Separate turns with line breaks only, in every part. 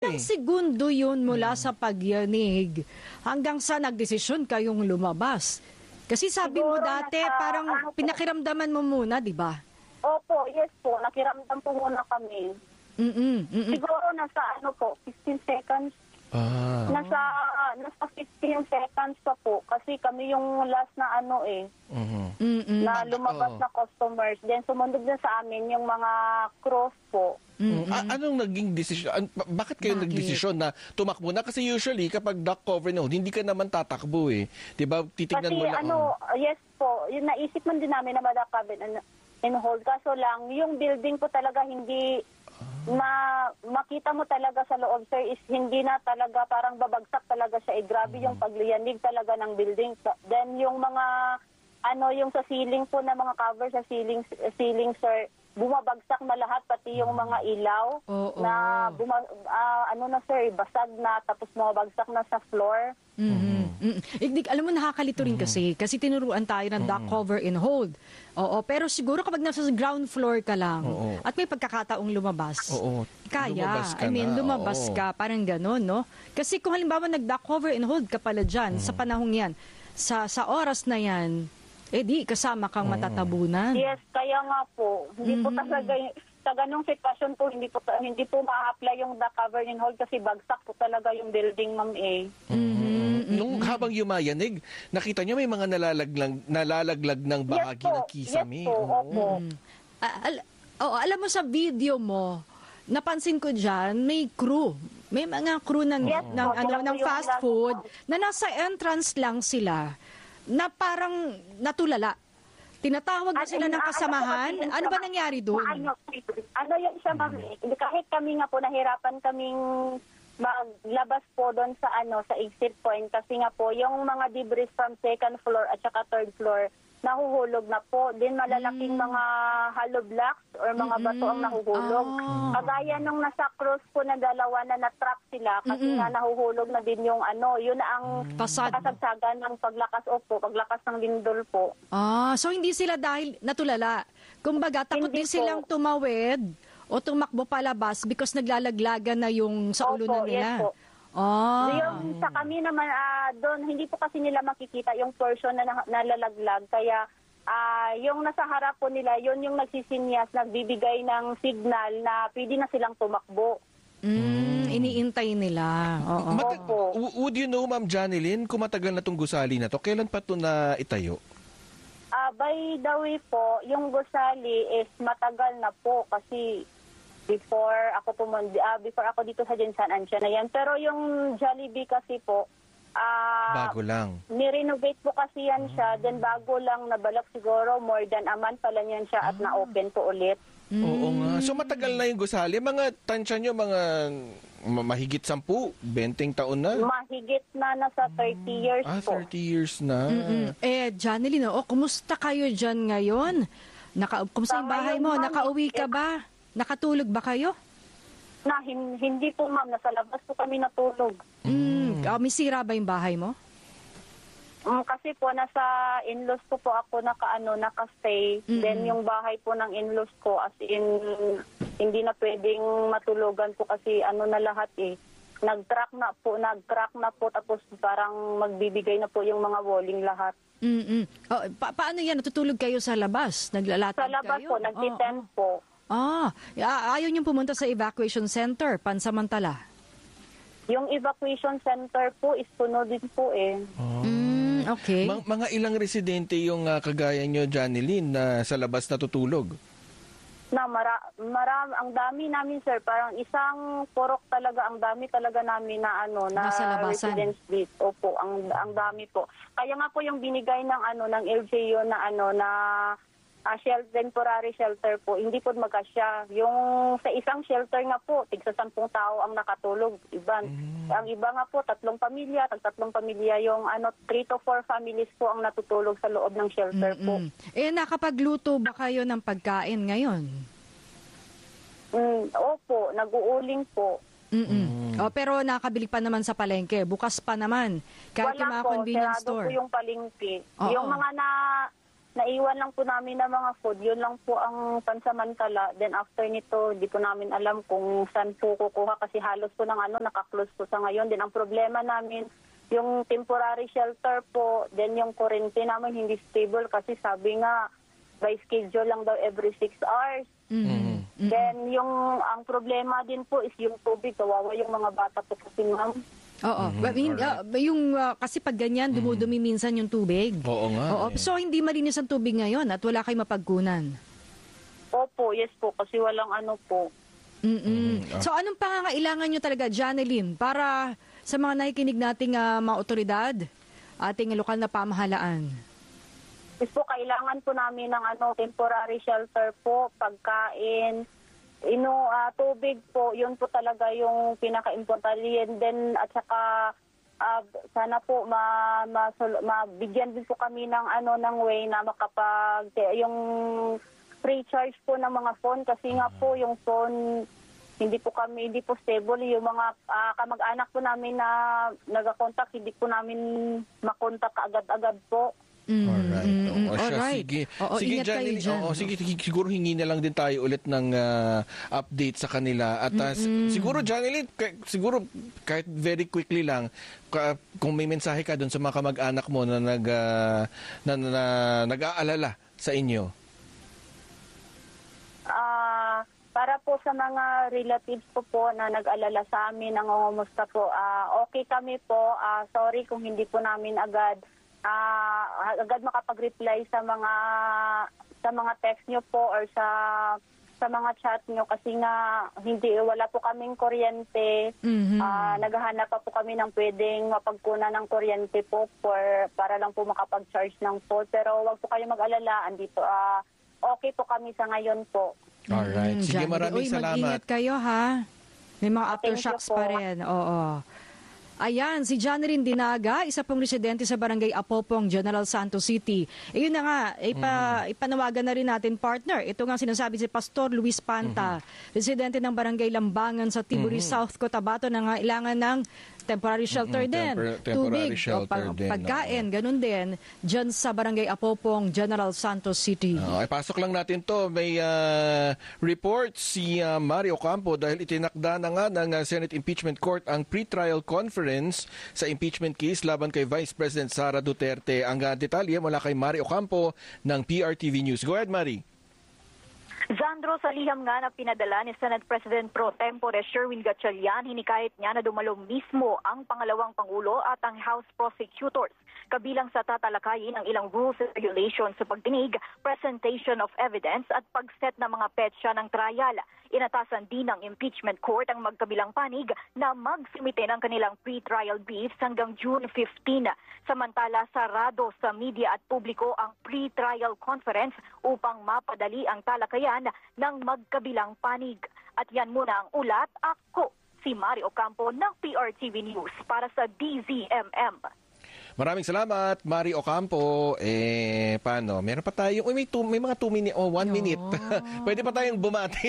Ilang segundo yun mula sa pagyanig hanggang sa nagdesisyon kayong lumabas? Kasi sabi mo
Siguro
dati, parang pinakiramdaman mo muna, di ba?
Opo, yes po. Nakiramdam po muna kami. Siguro nasa 15 seconds. Nasa 15 seconds pa po. Kasi kami yung last na na lumabas na customers. Then sumunod na sa amin yung mga cross po.
Anong naging desisyon? Bakit kayo nagdesisyon na tumakbo na? Kasi usually, kapag duck cover and hold, hindi ka naman tatakbo eh. Diba? Titignan mo lang.
Yes po. Yung naisip man din namin na ma-duck cover and hold. Kaso lang, yung building po talaga hindi makita mo talaga sa loob, sir, is hindi na talaga parang babagsak talaga siya. Grabe yung pagliyanig talaga ng building. Then yung mga yung sa ceiling po na mga cover sa ceiling, sir, bumabagsak na lahat, pati yung mga ilaw sir, basag na, tapos bumabagsak na sa floor.
Alam mo, nakakalito rin kasi tinuruan tayo ng duck cover and hold. Oo, pero siguro kapag nasa ground floor ka lang at may pagkakataong lumabas, kaya, lumabas ka, parang gano'n, no? Kasi kung halimbawa nag-duck cover and hold ka pala dyan, sa panahong yan, sa oras na yan, di kasama kang matatabunan.
Yes, kaya nga po. Hindi po talaga, sa ganong sitwasyon po, hindi po ma-apply yung duck cover and hold kasi bagsak po talaga yung building, ma'am eh.
Nung habang yumayanig, nakita nyo may mga nalalaglag ng bahagi ng kisame.
Yes po, opo.
Alam mo, sa video mo, napansin ko dyan, may crew. May mga crew ng fast food na nasa entrance lang sila na parang natulala. Tinatawag na sila ng kasamahan. Ano ba nangyari doon?
Yan siya, ma'am. Kahit kami nga po, nahirapan kaming maglabas po doon sa exit point kasi nga po, yung mga debris from second floor at saka third floor, nahuhulog na po. Din malalaking mga hollow blocks or mga bato ang nahuhulog. Kagaya nung nasa cross po na dalawa na na-trap sila kasi nga nahuhulog na din yung yun na ang kasagsagan ng paglakas ng lindol po.
So hindi sila dahil natulala. Kumbaga, takot din silang tumawid o tumakbo palabas because naglalaglagan na yung sa ulo na nila.
Yes po. Yung sa kami naman, doon, hindi po kasi nila makikita yung portion na nalalaglag. Kaya yung nasa harap po nila, yun yung nagsisinyas, nagbibigay ng signal na pwede na silang tumakbo.
Iniintay nila.
Would you know, Ma'am Janeline, kung matagal na itong gusali na to, kailan pa ito na itayo?
By the way po, yung gusali is matagal na po kasi before ako dito sa Jensan Ancia na yan. Pero yung Jollibee kasi po,
bago lang.
Ni-renovate po kasi yan siya. Then bago lang nabalak siguro, more than a month pala yan siya at na-open po ulit.
Oo nga. So matagal na yung gusali. Mga tansya nyo, mga mahigit 10, 20 taon na?
Mahigit na, nasa 30 years po.
30 years na.
Janeline, kumusta kayo dyan ngayon? Kumusta yung bahay mo? Nakauwi ka ba? Nakatulog ba kayo?
Hindi po, ma'am. Nasa labas po kami natulog.
May sira ba yung bahay mo?
Kasi po, nasa in-laws ko po ako naka-stay. Then yung bahay po ng in-laws ko, as in, hindi na pwedeng matulugan po kasi na lahat eh. Nag-crack na po, tapos parang magbibigay na po yung mga walling lahat.
Paano yan? Natutulog kayo sa labas? Naglalatag kayo?
Sa labas po, nag-tent po.
Ayaw niyong pumunta sa evacuation center, pansamantala?
Yung evacuation center po is puno din po eh.
Okay.
Mga ilang residente yung kagaya nyo, Janeline, na sa labas natutulog?
Ang dami namin, sir. Parang isang purok talaga, ang dami talaga namin na na residence dito po. Ang dami po. Kaya nga po yung binigay ng ng LGU na temporary shelter po, hindi po magkasya. Yung sa isang shelter nga po, tigsa 10 tao ang nakatulog. Ang iba nga po, 3 pamilya, yung 3 to 4 families po ang natutulog sa loob ng shelter po.
Nakapagluto ba kayo ng pagkain ngayon?
Opo, nag-uuling po.
Pero nakabili pa naman sa palengke, bukas pa naman. Kahit yung mga convenience store.
Wala po, yung palengke. Yung mga naiwan lang po namin ng mga food. Yun lang po ang pansamantala. Then after nito, di po namin alam kung saan po kukuha kasi halos po ng nakaklose po sa ngayon. Then ang problema namin, yung temporary shelter po, then yung kuryente namin hindi stable kasi sabi nga, by schedule lang daw every 6 hours. Then ang problema din po is yung tubig. Kawawa yung mga bata po kasi ma'am.
Oo. Kasi pag ganyan, dumudumi minsan yung tubig.
Oo nga.
Oo. So, hindi malinis ang tubig ngayon at wala kayong mapagkunan.
Opo, yes po. Kasi walang po.
So, anong pangangailangan nyo talaga, Janeline, para sa mga nakikinig nating mga otoridad, ating lokal na pamahalaan?
Yes po, kailangan po namin ng temporary shelter po, pagkain, tubig po, yun po talaga yung pinaka-importante. And then, at saka, sana po mabigyan din po kami ng way na yung free charge po ng mga phone kasi nga po yung phone hindi po stable. Yung mga kamag-anak po namin na nag-contact, hindi po namin makontak agad-agad po.
Alright.
Sige.
Oo,
Sige,
ingat kayo
Janeline.
dyan.
Sige, siguro hingi na lang din tayo ulit ng update sa kanila. At siguro, Janeline, siguro kahit very quickly lang, kung may mensahe ka doon sa mga kamag-anak mo na nag-aalala sa inyo.
Para po sa mga relatives ko po na nag-alala sa amin, nangungumusta po, okay kami po. Sorry kung hindi po namin agad makapag-reply sa mga text nyo po or sa mga chat nyo kasi nga wala po kaming kuryente. Naghahanap pa po kami ng pwedeng mapagkunan ng kuryente po para lang po makapag-charge ng phone. Pero wag po kayo mag-alala, andito okay po kami sa ngayon po.
Alright. Sige, maraming salamat.
Mag-ingat kayo, ha? May mga
Thank you
aftershocks
po.
pa rin. Oo. Ayan, si Janeline Dinaga, isa pong residente sa Barangay Apopong, General Santos City. Ayun na nga, ipanawagan na rin natin, partner. Ito nga sinasabi si Pastor Luis Panta, residente ng Barangay Lambangan sa Tiburi South, Cotabato, na kailangan ng temporary shelter din.
Temporary
Tubig,
shelter din.
pagkain, ganun din. Dyan sa Barangay Apopong, General Santos City.
Ay, pasok lang natin to. May report si Mario Ocampo dahil itinakda na nga ng Senate Impeachment Court ang pre-trial conference sa impeachment case laban kay Vice President Sara Duterte. Ang detalye mula kay Mario Ocampo ng PRTV News. Go ahead, Mari.
Zandro, sa liham nga na pinadala ni Senate President Pro Tempore Sherwin Gatchalian, hinikayat niya na dumalo mismo ang pangalawang Pangulo at ang House Prosecutors. Kabilang sa tatalakayin ang ilang rules and regulations sa pagdinig, presentation of evidence at pag-set ng mga petsa ng trial. Inatasan din ng impeachment court ang magkabilang panig na magsumite ng kanilang pre-trial briefs hanggang June 15. Samantala, sarado sa media at publiko ang pre-trial conference upang mapadali ang talakayan ng magkabilang panig. At yan muna ang ulat. Ako, si Mario Ocampo ng PRTV News para sa DZMM.
Maraming salamat, Mari Ocampo. Paano? Meron pa tayong, may mga 2 minutes, 1 minute. Pwede pa tayong bumati.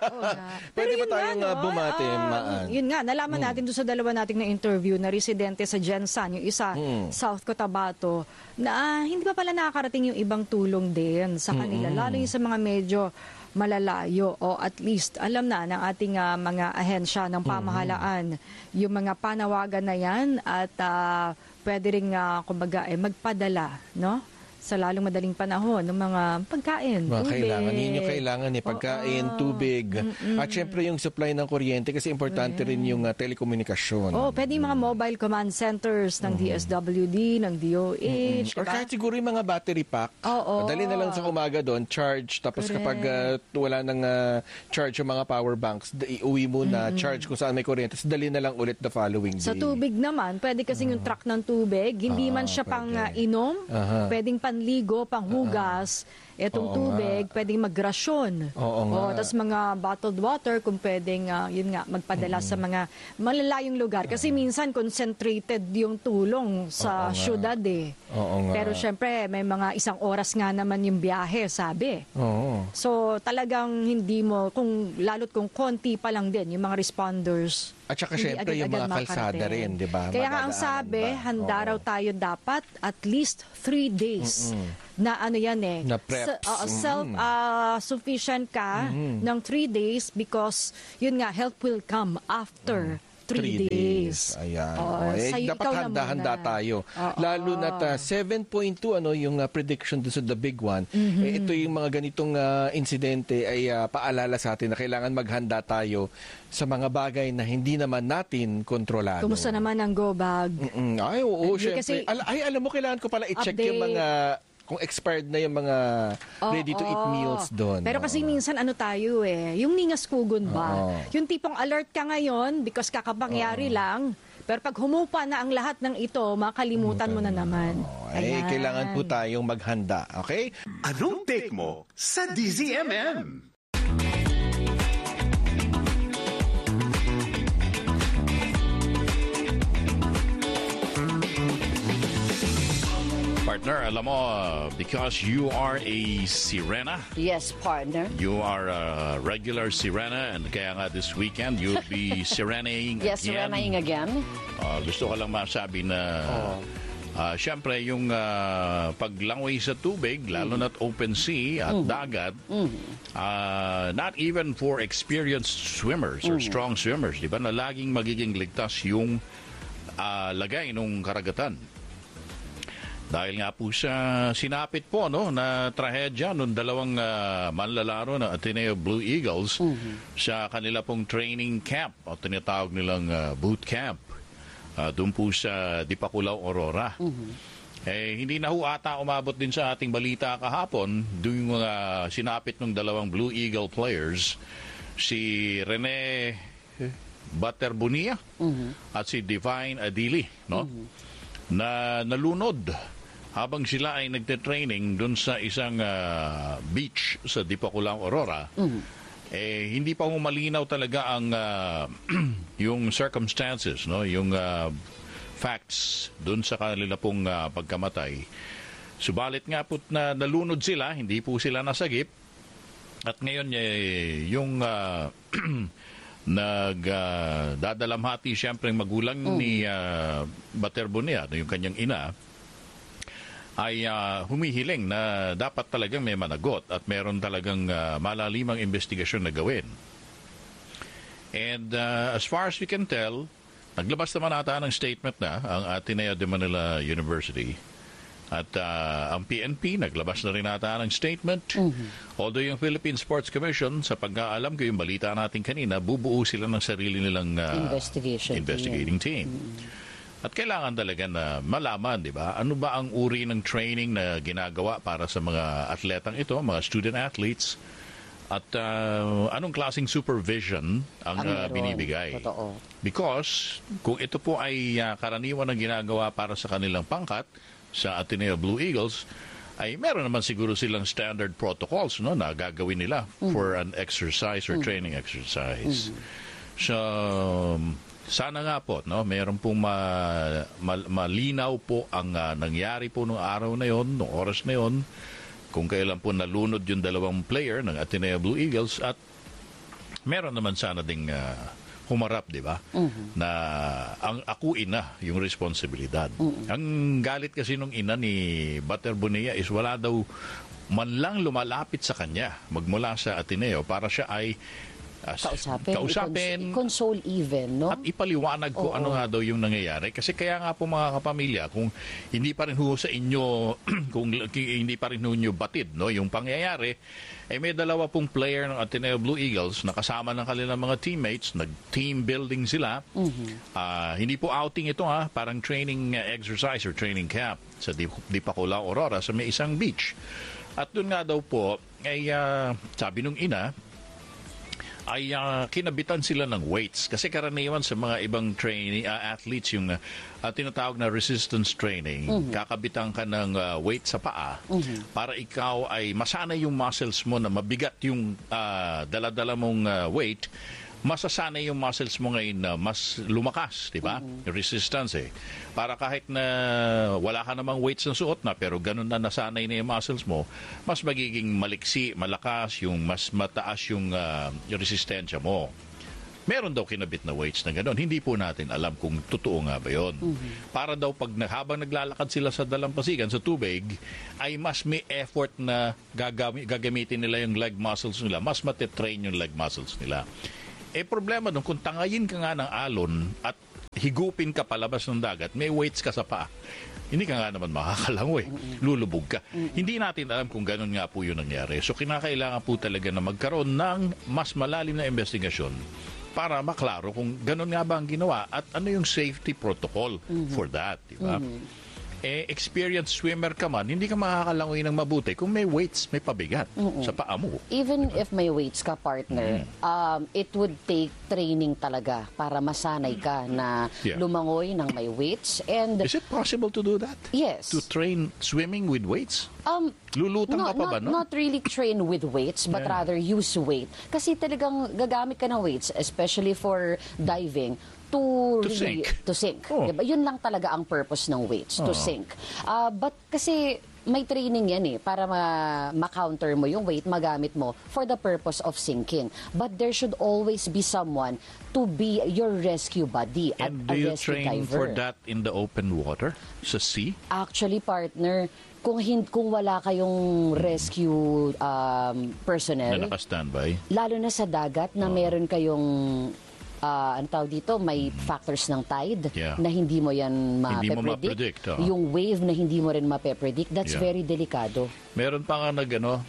Pwede pa tayong bumati, Maan.
Yun nga, nalaman natin doon sa dalawa nating na-interview na residente sa Jensan, yung isa, South Cotabato, na hindi pa pala nakakarating yung ibang tulong din sa kanila, lalo yung sa mga medyo malalayo o at least alam na ng ating mga ahensya ng pamahalaan yung mga panawagan na yan at pwede rin kumbaga magpadala, no? Sa lalong madaling panahon ng mga pagkain, tubig.
Kailangan, yun yung kailangan pagkain, tubig. At syempre yung supply ng kuryente kasi importante rin yung telekomunikasyon.
Pwede yung mga mobile command centers ng DSWD, ng DOH.
Or kahit siguro yung mga battery pack. Dali na lang sa umaga doon, charge. Tapos kapag wala nang charge yung mga power banks, iuwi mo na charge kung saan may kuryente. Tapos dali na lang ulit the following day.
Sa tubig naman, pwede kasing yung truck ng tubig, hindi man siya pang inom, pwedeng panligo, panghugas, etong tubig, pwedeng magrasyon. Tapos mga bottled water, kung pwedeng, yun nga, magpadala sa mga malalayong lugar. Kasi minsan concentrated yung tulong sa syudad Pero syempre, may mga 1 oras nga naman yung biyahe, sabi. So talagang hindi mo, lalo't kung konti pa lang din, yung mga responders,
At saka
hindi
syempre yung
agad-agad
mga kalsada
makarating.
rin, di ba?
Kaya nga ang
Madadaanan
sabi,
ba?
handa
Oo.
raw tayo dapat at least 3 days na ano yan
Na preps.
Self-sufficient ka ng 3 days because yun nga, help will come after 3 days.
Ayan.
Sa'yo,
Dapat
ikaw na
handa-handa
muna.
tayo.
Oo.
Lalo na 7.2 yung prediction doon sa the big one. Ito yung mga ganitong insidente ay paalala sa atin na kailangan maghanda tayo sa mga bagay na hindi naman natin kontrolado.
Kumusta naman ang go bag?
Ay, oo,
Hindi
syempre.
kasi-
Alam mo, kailangan ko pala i-check
Update.
yung mga kung expired na yung mga ready-to-eat meals doon.
Pero kasi minsan ano tayo yung ningas-kugon ba?
Oo.
Yung tipong alert ka ngayon because kakapangyari lang, pero pag humupa na ang lahat ng ito, makalimutan mo na naman.
Ay,
Ayan.
kailangan po tayong maghanda. Okay?
Anong take mo sa DZMM?
Partner, alam mo, because you are a sirena,
Yes, partner.
you are a regular sirena, and kaya nga this weekend, you'll be sirenaing
Yes,
again.
serenading again.
Gusto ko lang masabi na, syempre, yung paglangoy sa tubig, lalo na't open sea at dagat, not even for experienced swimmers or strong swimmers, di ba, na laging magiging ligtas yung lagay ng karagatan. Dahil nga po sa sinapit po na trahedya nung dalawang manlalaro ng Ateneo Blue Eagles sa kanila pong training camp o tinatawag nilang boot camp doon po sa Dipakulaw, Aurora. Hindi na ho ata umabot din sa ating balita kahapon doon yung sinapit ng dalawang Blue Eagle players, si Rene Baterbunia at si Divine Adili, na nalunod habang sila ay nagte-training doon sa isang beach sa Dipakulaw, Aurora. Hindi pa malinaw talaga ang yung circumstances, yung facts doon sa kanila pong pagkamatay. Subalit nga po na nalunod sila, hindi po sila nasagip. At ngayon yung nagdadalamhati siyempre magulang ni Baterbunia, yung kanyang ina, ay humihiling na dapat talagang may managot at meron talagang malalimang investigasyon na gawin. And as far as we can tell, naglabas naman ata ng statement na ang Ateneo de Manila University. At ang PNP, naglabas na rin ata ng statement. Although yung Philippine Sports Commission, sa pag-aalam ko yung balita natin kanina, bubuo sila ng sarili nilang investigating team. At kailangan talaga na malaman, di ba? Ano ba ang uri ng training na ginagawa para sa mga atletang ito, mga student athletes? At anong klaseng supervision ang binibigay?
Totoo.
Because kung ito po ay karaniwan na ginagawa para sa kanilang pangkat, sa Ateneo Blue Eagles, ay meron naman siguro silang standard protocols na gagawin nila for an exercise or training exercise. So, sana nga po, meron pong malinaw po ang nangyari po nung araw na yon, nung oras na yon, kung kailan po nalunod yung dalawang player ng Ateneo Blue Eagles at meron naman sana ding humarap, di ba? Na ang akuin na yung responsibilidad. Ang galit kasi nung ina ni Baterbunia is wala daw man lang lumalapit sa kanya magmula sa Ateneo para siya ay kausapin,
I-console even, no?
at ipaliwanag ko ano nga daw yung nangyayari. Kasi kaya nga po mga kapamilya, kung hindi pa rin ho sa inyo, kung hindi pa rin ho nyo batid yung pangyayari, may dalawa pong player ng Ateneo Blue Eagles na kasama ng kanilang mga teammates, nag-team building sila. Hindi po outing ito parang training exercise or training camp sa Dipakulaw, Aurora sa may isang beach. At doon nga daw po, ay sabi nung ina, ay kinabitan sila ng weights. Kasi karaniwan sa mga ibang athletes, yung tinatawag na resistance training, kakabitan ka ng weight sa paa para ikaw ay masanay yung muscles mo na mabigat yung dala-dala mong weight, masasanay yung muscles mo ngayon na mas lumakas, di ba? Resistance Para kahit na wala ka namang weights na suot na, pero ganun na nasanay na yung muscles mo, mas magiging maliksi, malakas, yung mas mataas yung resistensya mo. Meron daw kinabit na weights na gano'n. Hindi po natin alam kung totoo nga ba yun. Para daw pag habang naglalakad sila sa dalampasigan, sa tubig, ay mas may effort na gagamitin nila yung leg muscles nila. Mas matitrain yung leg muscles nila. Problema doon, kung tangayin ka nga ng alon at higupin ka palabas ng dagat, may weights ka sa paa. Hindi ka nga naman makakalangoy. Lulubog ka. Hindi natin alam kung ganun nga po yun nangyari. So, kinakailangan po talaga na magkaroon ng mas malalim na investigasyon para maklaro kung ganun nga ba ang ginawa at ano yung safety protocol for that. Diba? Experienced swimmer ka man, hindi ka makakalangoy ng mabuti kung may weights, may pabigat sa paa mo.
Even if may weights ka, partner, it would take training talaga para masanay ka na lumangoy ng may weights. And
is it possible to do that?
Yes.
To train swimming with weights? Lulutang ka pa ba, no?
Not really train with weights, but rather use weight. Kasi talagang gagamit ka ng weights, especially for diving, to sink.
Oh.
Diba? Yun lang talaga ang purpose ng weights, to sink. But kasi may training yan para ma-counter mo yung weight, magamit mo for the purpose of sinking. But there should always be someone to be your rescue buddy at
And
a
do you
rescue
train
diver.
for that in the open water? Sa sea?
Actually, partner, kung wala kayong rescue personnel,
Na naka-standby?
lalo na sa dagat na meron kayong ang tawag dito, may factors ng tide na hindi mo yan
Hindi mo
mape-predict.
ma-predict,
Yung wave na hindi mo rin mape-predict, that's very delikado.
Meron pa nga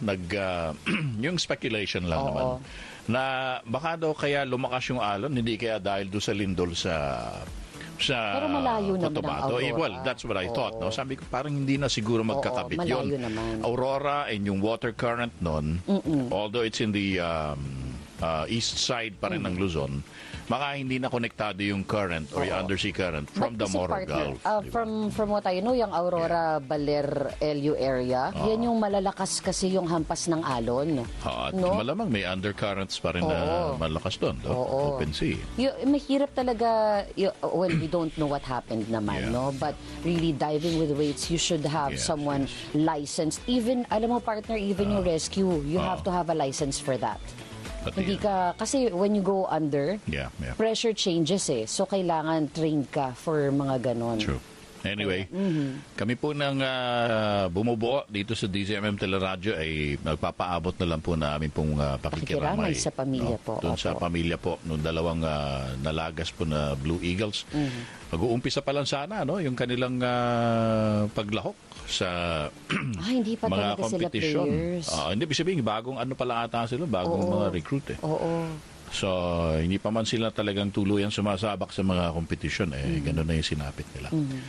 yung speculation lang naman, na baka daw kaya lumakas yung alon, hindi kaya dahil doon sa lindol sa
Pero malayo naman ang Aurora.
Well, that's what I thought. No? Sabi ko, parang hindi na siguro magkakabit yun.
Malayo naman.
Aurora and yung water current nun, although it's in the east side pa rin ng Luzon, baka hindi na konektado yung current or yung undersea current from the Moro Gulf.
Diba? From what I know, yung Aurora Baler LU area, yan yung malalakas kasi yung hampas ng alon.
At malamang may undercurrents pa rin na malakas doon. Open sea.
Mahirap talaga, well, we don't know what happened naman, no? But really, diving with weights, you should have someone licensed. Even, alam mo partner, even yung rescue, you have to have a license for that. Hindi ka, kasi when you go under, pressure changes So, kailangan trained ka for mga ganon.
True. Anyway, kami po nang bumubuo dito sa DZMM Teleradyo ay nagpapaabot na lang po na amin pong pakikiramay.
Sa pamilya po.
Doon sa pamilya po, nung dalawang nalagas po na Blue Eagles. Mag-uumpisa pa lang sana, yung kanilang paglahok sa
hindi pa
mga
talaga sila
competition.
players.
Hindi, sabihin, bagong ano pala ata sila, bagong mga recruit So, hindi pa man sila talagang tuluyan sumasabak sa mga competition. Ganun na yung sinapit nila.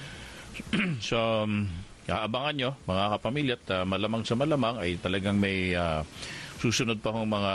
So, aabangan nyo, mga kapamilya, at malamang sa malamang ay talagang may susunod pa hong mga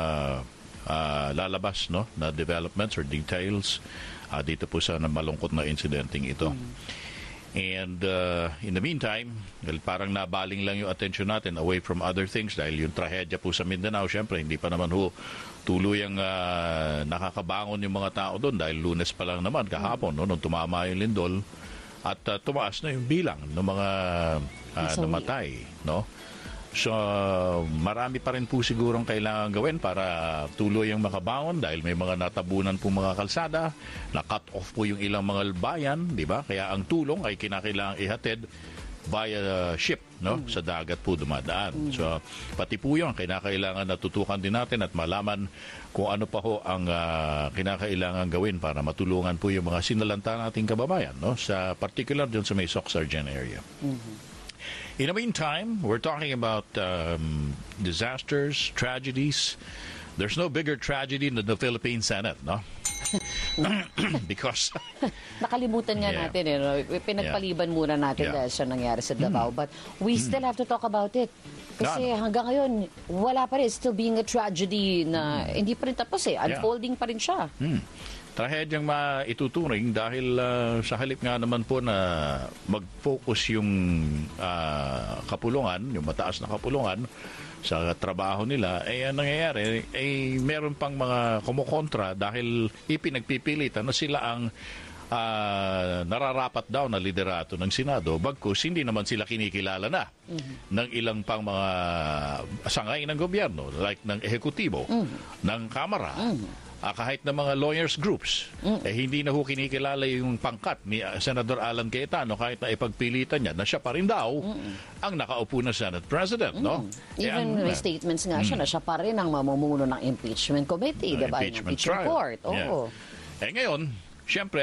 lalabas na developments or details dito po sa malungkot na incidenting ito. And in the meantime, parang nabaling lang yung attention natin away from other things dahil yung trahedya po sa Mindanao, syempre, hindi pa naman tuluyang nakakabangon yung mga tao doon dahil Lunes pa lang naman, kahapon, nung tumama yung lindol at tumaas na yung bilang ng mga namatay. So, marami pa rin po sigurong kailangan gawin para tuluyang makabangon dahil may mga natabunan po mga kalsada, na-cut off po yung ilang mga bayan, di ba? Kaya ang tulong ay kinakailangang ihatid via ship, sa dagat po dumadaan. So, pati po yun, kinakailangan natutukan din natin at malaman kung ano pa ho ang kinakailangan gawin para matulungan po yung mga sinalanta nating kababayan, sa particular dun sa may Soc-Sargen area. In the meantime, we're talking about disasters, tragedies. There's no bigger tragedy than the Philippine Senate, no? Because
nakalimutan nga natin, pinagpaliban muna natin dahil sa nangyari sa Davao. But we still have to talk about it. Kasi hanggang ngayon, wala pa rin. Still being a tragedy na hindi pa rin tapos Unfolding pa rin siya.
Trahedyang maituturing dahil sa halip nga naman po na mag-focus yung kapulungan, yung mataas na kapulungan sa trabaho nila, ang nangyayari ay meron pang mga kumukontra dahil ipinagpipilitan na sila ang nararapat daw na liderato ng Senado, bagkus hindi naman sila kinikilala na ng ilang pang mga sangay ng gobyerno, like ng ehekutibo, ng Kamara, kahit na mga lawyers groups, hindi na ho kinikilala yung pangkat ni Senador Alan Cayetano kahit na ipagpilitan niya na siya pa rin daw ang nakaupo na Senate President. No?
Even may statements nga siya na siya pa rin ang mamumuno ng impeachment committee, diba?
Impeachment
Impeachment
trial.
court. Oo.
Ngayon, siyempre,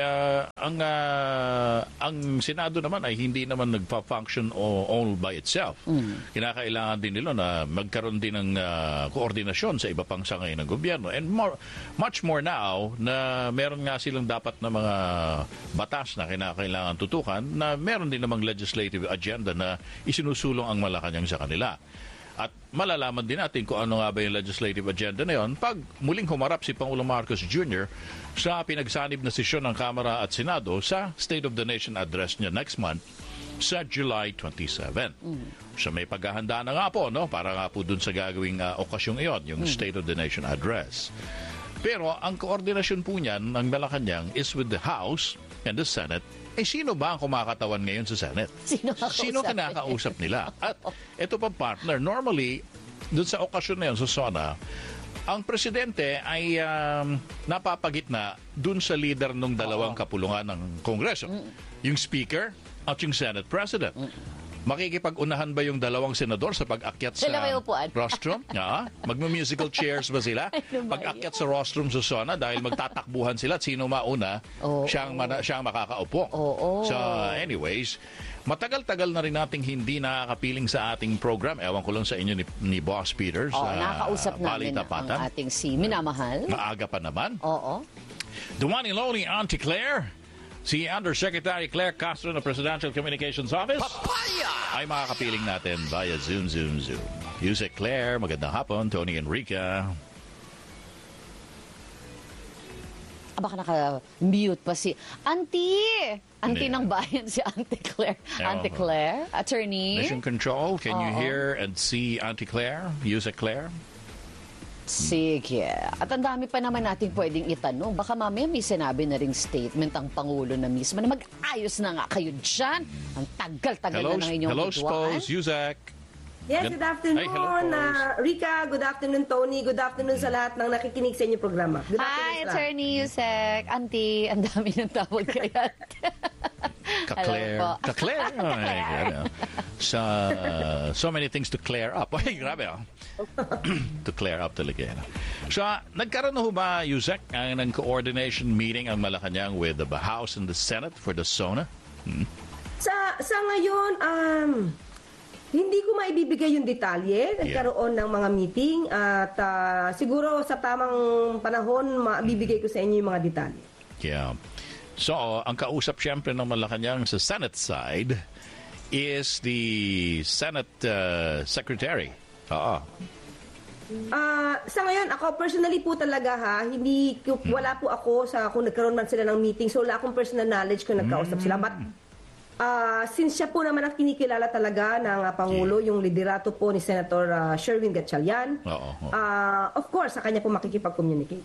ang Senado naman ay hindi naman nagpa-function all by itself. Kinakailangan din nila na magkaroon din ng koordinasyon sa iba pang sangay ng gobyerno. And much more now na meron nga silang dapat na mga batas na kinakailangan tutukan na meron din namang legislative agenda na isinusulong ang Malacanang sa kanila. At malalaman din natin kung ano nga ba yung legislative agenda na yun pag muling humarap si Pangulong Marcos Jr. sa pinagsanib na sesyon ng Kamara at Senado sa State of the Nation address niya next month sa July 27. So may paghahanda na nga po, no? Para nga po dun sa gagawing okasyong iyon, yung State of the Nation address. Pero ang koordinasyon po niyan ng Malacanang is with the House and the Senate. Sino ba ang kumakatawan ngayon sa Senate? Sino kinakausap nila? At ito pa, partner, normally, doon sa okasyon na yun, sa SONA, ang presidente ay napapagitna doon sa leader ng dalawang kapulungan ng Kongreso. Yung Speaker at yung Senate President. Makikipag-unahan ba yung dalawang senador sa pag-akyat sa rostrum? Magma-musical chairs ba sila? Pag-akyat sa rostrum sa SONA dahil magtatakbuhan sila at sino mauna, siya ang makakaupo. So anyways, matagal-tagal na rin nating hindi nakakapiling sa ating program. Ewan ko lang sa inyo ni Boss Peter.
Nakakausap namin ang ating si Minamahal.
Maaga pa naman.
Oo.
The one and only Auntie Claire. Si Undersecretary Claire Castro ng Presidential Communications Office ay makakapiling natin via Zoom. Yusek Claire, magandang hapon. Tony Enrica.
Baka naka-mute pa si Auntie ng bayan, si Auntie Claire. Auntie Claire, attorney.
Mission Control, can you hear and see Auntie Claire? Yusek Claire?
Sige. At ang dami pa naman natin pwedeng itanong. Baka mamaya may sinabi na ring statement ang Pangulo na mismo na mag-ayos na nga kayo dyan. Ang tagal-tagal na ng inyong
Hello,
bituan.
Spose, Yusek.
Yes, good afternoon, Rica. Good afternoon, Tony. Good afternoon sa lahat ng nakikinig sa inyong programa. Good
Hi, Attorney Yusek. Auntie, ang dami ng tawag kaya.
Ka-Claire. So many things to clear up. Ay, grabe. To clear up talaga yan. So, nagkaroon na ho ba, Yusek, ng coordination meeting ang Malacanang with the House and the Senate for the SONA?
Sa ngayon, hindi ko maibibigay yung detalye. Nagkaroon ng mga meeting at siguro sa tamang panahon, mabibigay ko sa inyo yung mga detalye.
Yeah. So, ang kausap siyempre ng Malacanang sa Senate side is the Senate Secretary.
Sa ngayon, ako personally po talaga wala po ako kung nagkaroon man sila ng meeting. So, wala akong personal knowledge kung nagkausap sila. But, since siya po naman ang kinikilala talaga ng Pangulo, yung liderato po ni Senator Sherwin Gatchalian, of course, sa kanya po makikipag-communicate.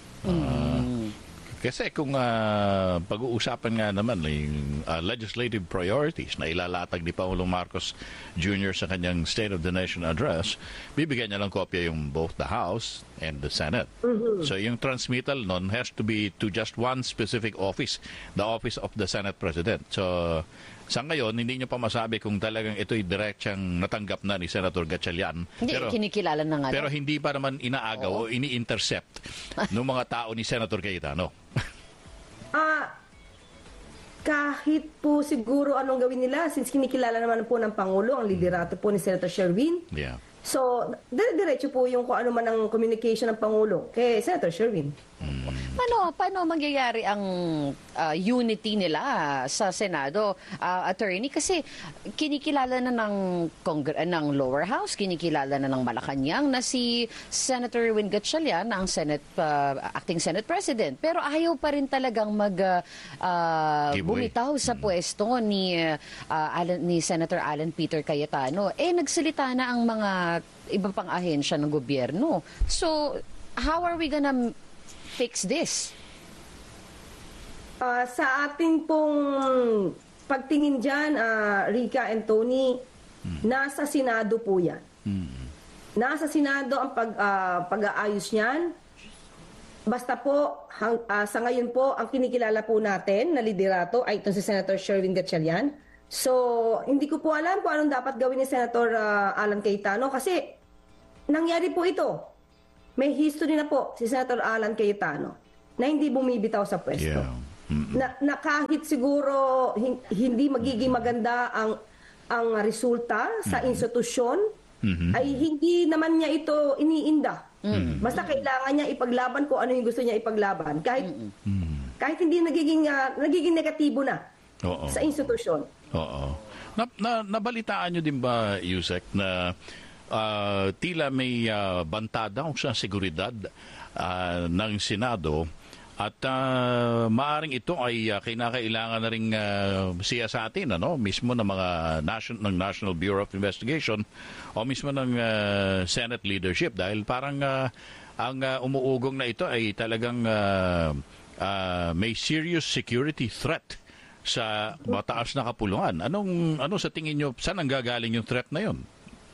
Kasi kung pag-uusapan nga naman yung legislative priorities na ilalatag ni Pangulong Marcos Jr. sa kanyang State of the Nation address, bibigyan niya lang kopya yung both the House and the Senate. So yung transmittal nun has to be to just one specific office, the office of the Senate President. So sa ngayon, hindi niyo pa masabi kung talagang ito'y direktang natanggap na ni Senator Gatchalian.
Hindi, kinikilala na nga.
Pero hindi pa naman inaagaw o ini-intercept ng mga tao ni Senator Cayetano.
Kahit po siguro anong gawin nila, since kinikilala naman po ng Pangulo ang liderato po ni Senator Sherwin.
Yeah.
So, diretso po yung kung ano man ang communication ng Pangulo kay Senator Sherwin.
Paano mangyayari ang unity nila sa Senado, attorney? Kasi kinikilala na ng lower house, kinikilala na ng Malacanang na si Senator Win Gatchalian ang acting Senate President. Pero ayaw pa rin talagang bumitaw sa pwesto ni Senator Alan Peter Cayetano. Nagsalita na ang mga iba pang ahensya ng gobyerno. So, how are we gonna fix this?
Sa ating pong pagtingin dyan, Rica and Tony, nasa Senado po yan. Nasa Senado ang pag-aayos niyan. Basta po, sa ngayon po, ang kinikilala po natin na liderato ay itong si Senator Sherwin Gatchalian. So, hindi ko po alam kung anong dapat gawin ni Senator Alan Cayetano kasi nangyari po ito. May history na po si Senator Alan Cayetano na hindi bumibitaw sa pwesto. Na kahit siguro hindi magiging maganda ang resulta sa institusyon, ay hindi naman niya ito iniinda. Basta kailangan niya ipaglaban kung ano yung gusto niya ipaglaban. Kahit hindi nagiging negatibo na sa institusyon.
Oo. Nabalitaan nyo din ba, Yusek, na tila may banta daw sa seguridad ng Senado at maaring ito ay kinakailangan na rin siya sa atin, mismo ng mga ng National Bureau of Investigation o mismo ng Senate leadership dahil parang ang umuugong na ito ay talagang may serious security threat sa mataas na kapulungan. Ano sa tingin nyo, saan ang gagaling yung threat na yun?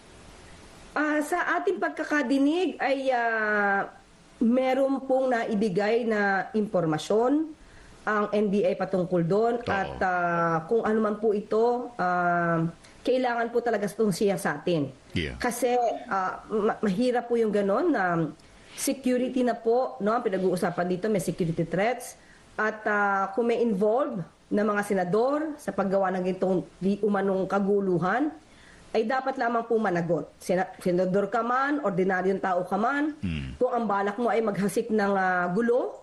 Sa ating pagkakadinig ay meron pong naibigay na impormasyon ang NBI patungkol doon at kung ano man po ito, kailangan po talaga itong siya sa atin.
Yeah.
Kasi mahirap po yung ganon na security na po, ang pinag-uusapan dito, may security threats at kung may involved na mga senador sa paggawa ng itong di umanong kaguluhan, ay dapat lamang po managot. Senador ka man, ordinaryong tao ka man, kung ang balak mo ay maghasik ng gulo,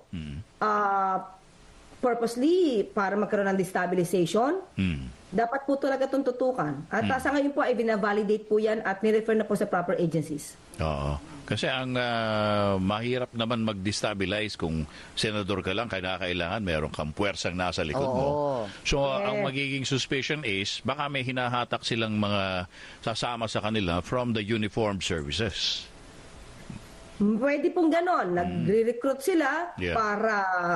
purposely para magkaroon ng destabilization, dapat po talaga itong tutukan. At sa ngayon po ay binavalidate po yan at nirefer na po sa proper agencies.
Oo. Kasi ang mahirap naman mag-destabilize kung senador ka lang, kailangan meron kang puwersang nasa likod mo. So, ang magiging suspicion is, baka may hinahatak silang mga sasama sa kanila from the uniformed services.
Pwede pong ganon. Nagre-recruit sila para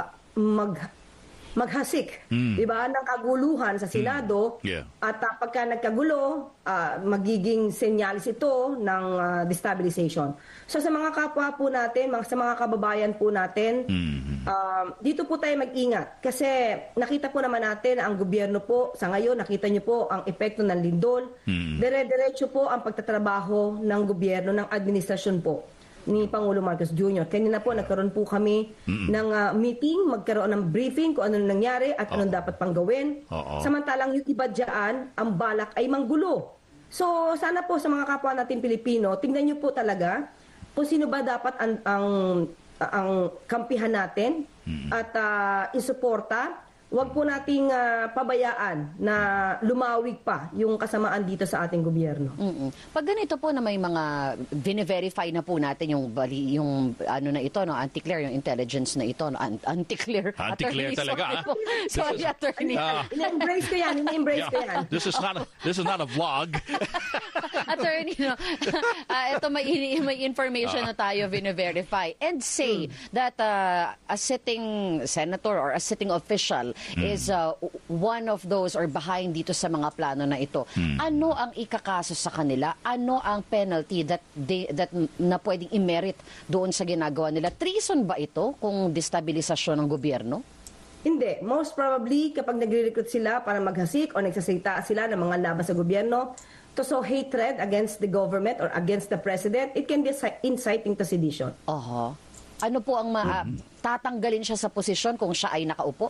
maghasik, diba, ng kaguluhan sa Senado. At pagka nagkagulo, magiging senyalis ito ng destabilization. So sa mga kapwa po natin, sa mga kababayan po natin, dito po tayo mag-ingat. Kasi nakita po naman natin ang gobyerno po, sa ngayon, nakita nyo po ang epekto ng lindol. Dire-diretso po ang pagtatrabaho ng gobyerno, ng administrasyon po ni Pangulo Marcos Jr. Kanina po nagkaroon po kami ng meeting, magkaroon ng briefing kung ano nangyari at anong dapat pang gawin. Samantalang yung iba dyan, ang balak ay manggulo. So sana po sa mga kapwa natin Pilipino, tingnan nyo po talaga kung sino ba dapat ang kampihan natin at isuporta. Huwag po nating pabayaan na lumawig pa yung kasamaan dito sa ating gobyerno.
Pag ganito po na may mga vine-verify na po natin yung ano na ito, anti-clear, yung intelligence na ito, anti-clear.
Anti-clear talaga.
Sorry, attorney.
Ina-embrace ko yan.
This is not a vlog.
Attorney, ito may information na tayo vine-verify. And say that a sitting senator or a sitting official is one of those or behind dito sa mga plano na ito. Ano ang ikakaso sa kanila? Ano ang penalty that na pwedeng i-merit doon sa ginagawa nila? Treason ba ito kung destabilisasyon ng gobyerno?
Hindi. Most probably, kapag nagre-recruit sila para maghasik o nagsasalita sila ng mga laban sa gobyerno, to sow hatred against the government or against the president, it can be inciting to sedition.
Ano po ang tatanggalin siya sa posisyon kung siya ay nakaupo?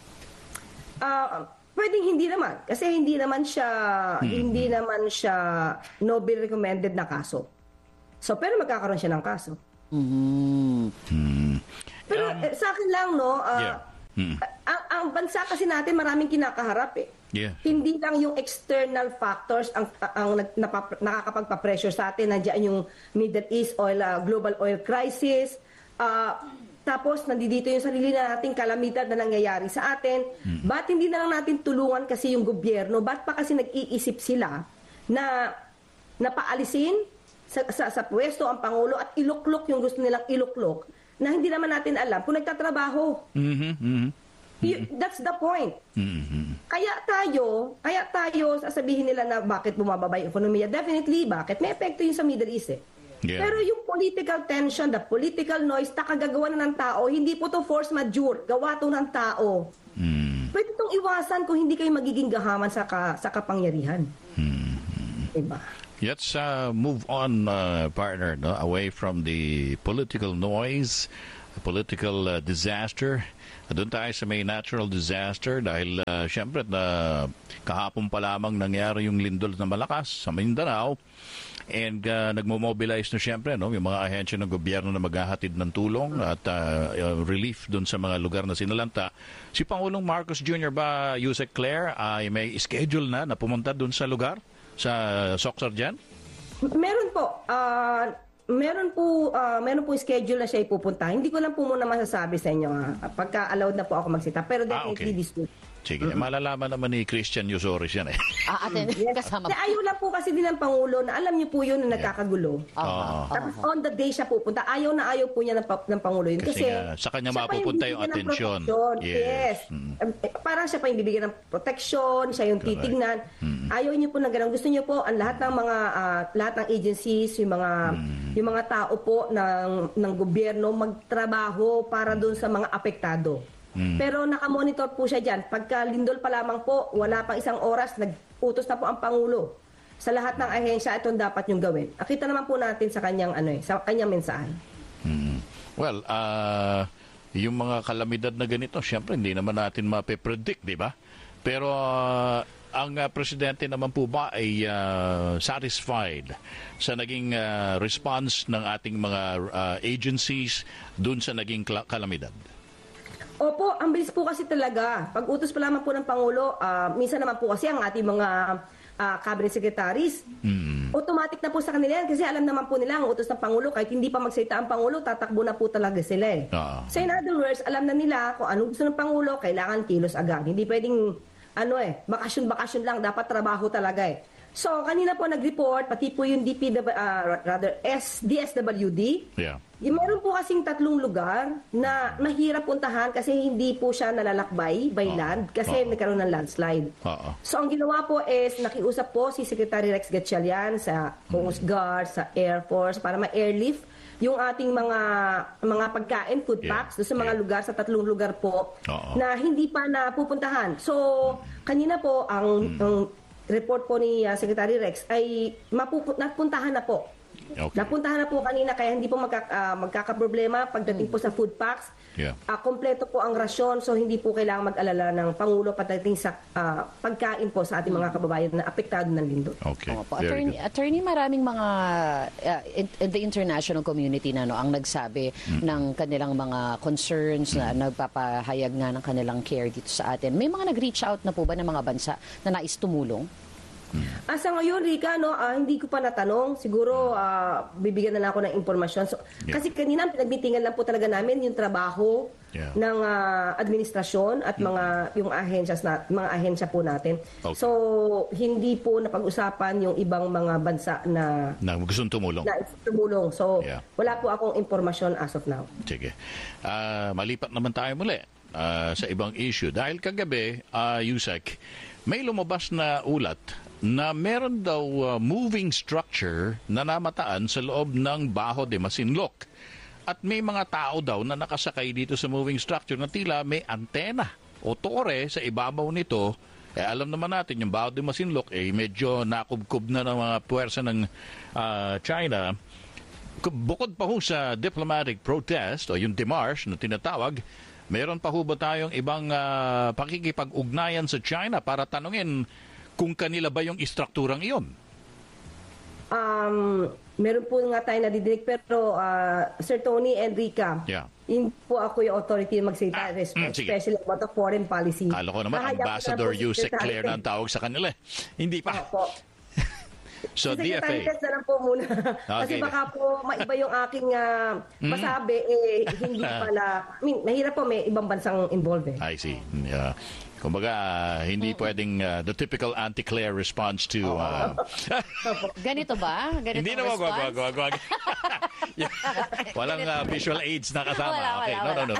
Pwedeng hindi naman kasi hindi naman siya Nobel recommended na kaso. So pero magkakaroon siya ng kaso. Pero sa akin lang ang bansa kasi natin maraming kinakaharap eh. Hindi lang yung external factors ang nakakapagpa-pressure sa atin. Nandiyan yung Middle East global oil crisis. Tapos, nandito yung sarili na nating kalamidad na nangyayari sa atin. Ba't hindi na lang natin tulungan kasi yung gobyerno? Ba't pa kasi nag-iisip sila na paalisin sa pwesto ang Pangulo at iluklok yung gusto nilang iluklok na hindi naman natin alam kung nagtatrabaho. That's the point. Kaya tayo, sasabihin nila na bakit bumababa yung ekonomiya. Definitely, bakit? May epekto yun sa Middle East eh.
Yeah.
Pero yung political tension, the political noise, nakagagawa na ng tao, hindi po to force majeure, gawa to ng tao. Pwede itong iwasan kung hindi kayo magiging gahaman sa kapangyarihan. Diba?
Let's move on, partner, no? Away from the political noise, political disaster. Doon tayo sa may natural disaster dahil syempre kahapon pa lamang nangyari yung lindol na malakas sa Mindanao. And nagmo-mobilize na syempre yung mga ahensya ng gobyerno na maghahatid ng tulong at relief doon sa mga lugar na sinalanta. Si Pangulong Marcos Jr. ba, Yusek Claire, ay may schedule na pumunta doon sa lugar, sa Soxar dyan?
Meron po. Meron po schedule na siya ipupunta. Hindi ko lang po muna masasabi sa inyo pagka allowed na po ako magsita. Pero definitely
okay.
This week.
Sige, malalaman naman ni Christian Yusoris yan eh.
Kasama. Ayaw lang po kasi din ng Pangulo na alam niyo po yun na nagkakagulo. Tapos on the day siya pupunta. Ayaw po niya ng Pangulo yun. Kasi
sa kanya mapupunta yung atensyon.
Yes. Parang siya pa yung bibigyan ng protection, siya yung titignan. Ayaw niyo po na ganun. Gusto niyo po ang lahat ng agencies, yung mga tao po ng gobyerno magtrabaho para doon sa mga apektado. Pero nakamonitor po siya dyan. Pagka lindol pa lamang po, wala pang isang oras, nag-utos na po ang Pangulo. Sa lahat ng ahensya, itong dapat yung gawin. Akita naman po natin sa kanyang mensahe.
Well, yung mga kalamidad na ganito, syempre hindi naman natin mape-predict, di ba? Pero ang presidente naman po ba ay satisfied sa naging response ng ating mga agencies dun sa naging kalamidad?
Opo, ang bilis po kasi talaga. Pag utos pa lamang po ng Pangulo, minsan naman po kasi ang ating mga cabinet secretaries, automatic na po sa kanila yan kasi alam naman po nila ang utos ng Pangulo. Kahit hindi pa magsalita ang Pangulo, tatakbo na po talaga sila eh. So in other words, alam na nila kung anong gusto ng Pangulo, kailangan kilos agad. Hindi pwedeng bakasyon lang, dapat trabaho talaga eh. So, kanina po nag-report, pati po yung DSWD.
Yeah.
Meron po kasing 3 lugar na mahirap puntahan kasi hindi po siya nalalakbay by land kasi nagkaroon ng landslide. So, ang ginawa po is nakiusap po si Secretary Rex Gatchalian sa Coast Guard, sa Air Force para ma-airlift yung ating mga pagkain, food packs, doon sa mga lugar, sa 3 lugar po na hindi pa napupuntahan. So, kanina po ang report po ni Secretary Rex ay napuntahan na po. Okay. Napuntahan na po kanina kaya hindi po magkakaproblema pagdating po sa food packs. Kompleto po ang rasyon so hindi po kailangan mag-alala ng Pangulo pagdating sa pagkain po sa ating mga kababayan na apektado ng lindol.
Okay.
Attorney, maraming mga in the international community na ang nagsabi ng kanilang mga concerns na nagpapahayag nga ng kanilang care dito sa atin. May mga nag-reach out na po ba ng mga bansa na nais tumulong?
Sa ngayon, Rika, hindi ko pa natanong. Siguro, bibigyan na lang ako ng informasyon. So, kasi kanina, pinagmitingan lang po talaga namin yung trabaho ng administrasyon at yung mga ahensya po natin. Okay. So, hindi po napag-usapan yung ibang mga bansa na
gustong tumulong.
So, wala po akong informasyon as of now.
Sige. Malipat naman tayo muli sa ibang issue. Dahil kagabi, Yusek, may lumabas na ulat na meron daw moving structure na namataan sa loob ng Baho de Masinloc. At may mga tao daw na nakasakay dito sa moving structure na tila may antena o tore sa ibabaw nito. Alam naman natin, yung Baho de Masinloc medyo nakubkob na ng mga puwersa ng China. Bukod pa ho sa diplomatic protest o yung demarche na tinatawag, meron pa ho ba tayong ibang pakikipag-ugnayan sa China para tanungin kung kanila ba yung istrukturang iyon?
Meron po nga tayo nadidinig pero Sir Tony and Rika, hindi po ako yung authority na magsalita especially about the foreign policy.
Kala ko naman, Ambassador Yusek Claire na ang tawag sa kanila. Hindi pa. So, DFA.
Na lang po muna. Kasi baka po maiba yung aking masabi, hindi pala. Mahirap po, may ibang bansang involved eh.
I see. Kumbaga, hindi pwedeng the typical anti-Claire response to...
Ganito ba?
Hindi naman, wag. Walang visual aids na kasama.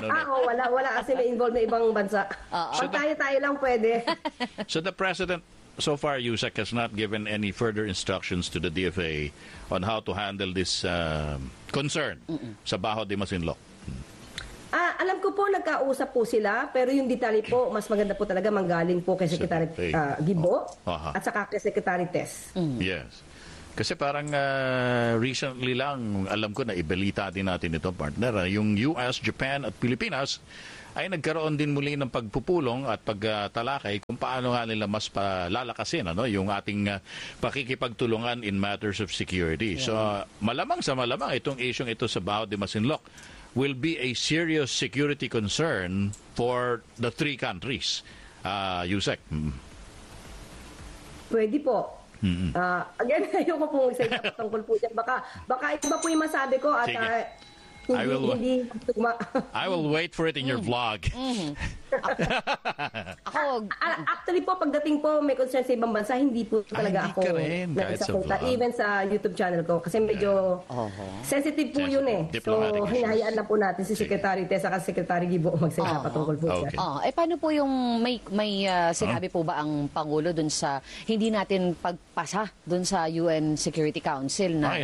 Wala kasi may involved na ibang bansa. Pag tayo lang pwede.
So the President so far, USEC has not given any further instructions to the DFA on how to handle this concern sa Baho de Masinloc.
Alam ko po, nagkausap po sila, pero yung detalye po, mas maganda po talaga manggaling po kay Secretary Gibo at saka kay Secretary Tess.
Yes. Kasi parang recently lang, alam ko na ibalita din natin ito, partner, yung US, Japan at Pilipinas ay nagkaroon din muli ng pagpupulong at pagtalakay kung paano nga nila mas palalakasin yung ating pakikipagtulungan in matters of security. So malamang sa malamang itong isyong ito sa Baho de Masinloc will be a serious security concern for the three countries. Yusek.
Pwede po. Again, ayoko pong magsalita tungkol po dyan. Baka iba po yung masabi ko at
I will wait for it in your vlog.
Actually po, pagdating po may concern sa ibang bansa, hindi po talaga ako nagsasalita. Even sa YouTube channel ko. Kasi medyo sensitive po yun eh. So, hinahayaan na po natin si Secretary Tess at Secretary Gibo magsalita patungkol po siya.
Paano po yung may sinabi po ba ang Pangulo dun sa hindi natin pagpasa dun sa UN Security Council na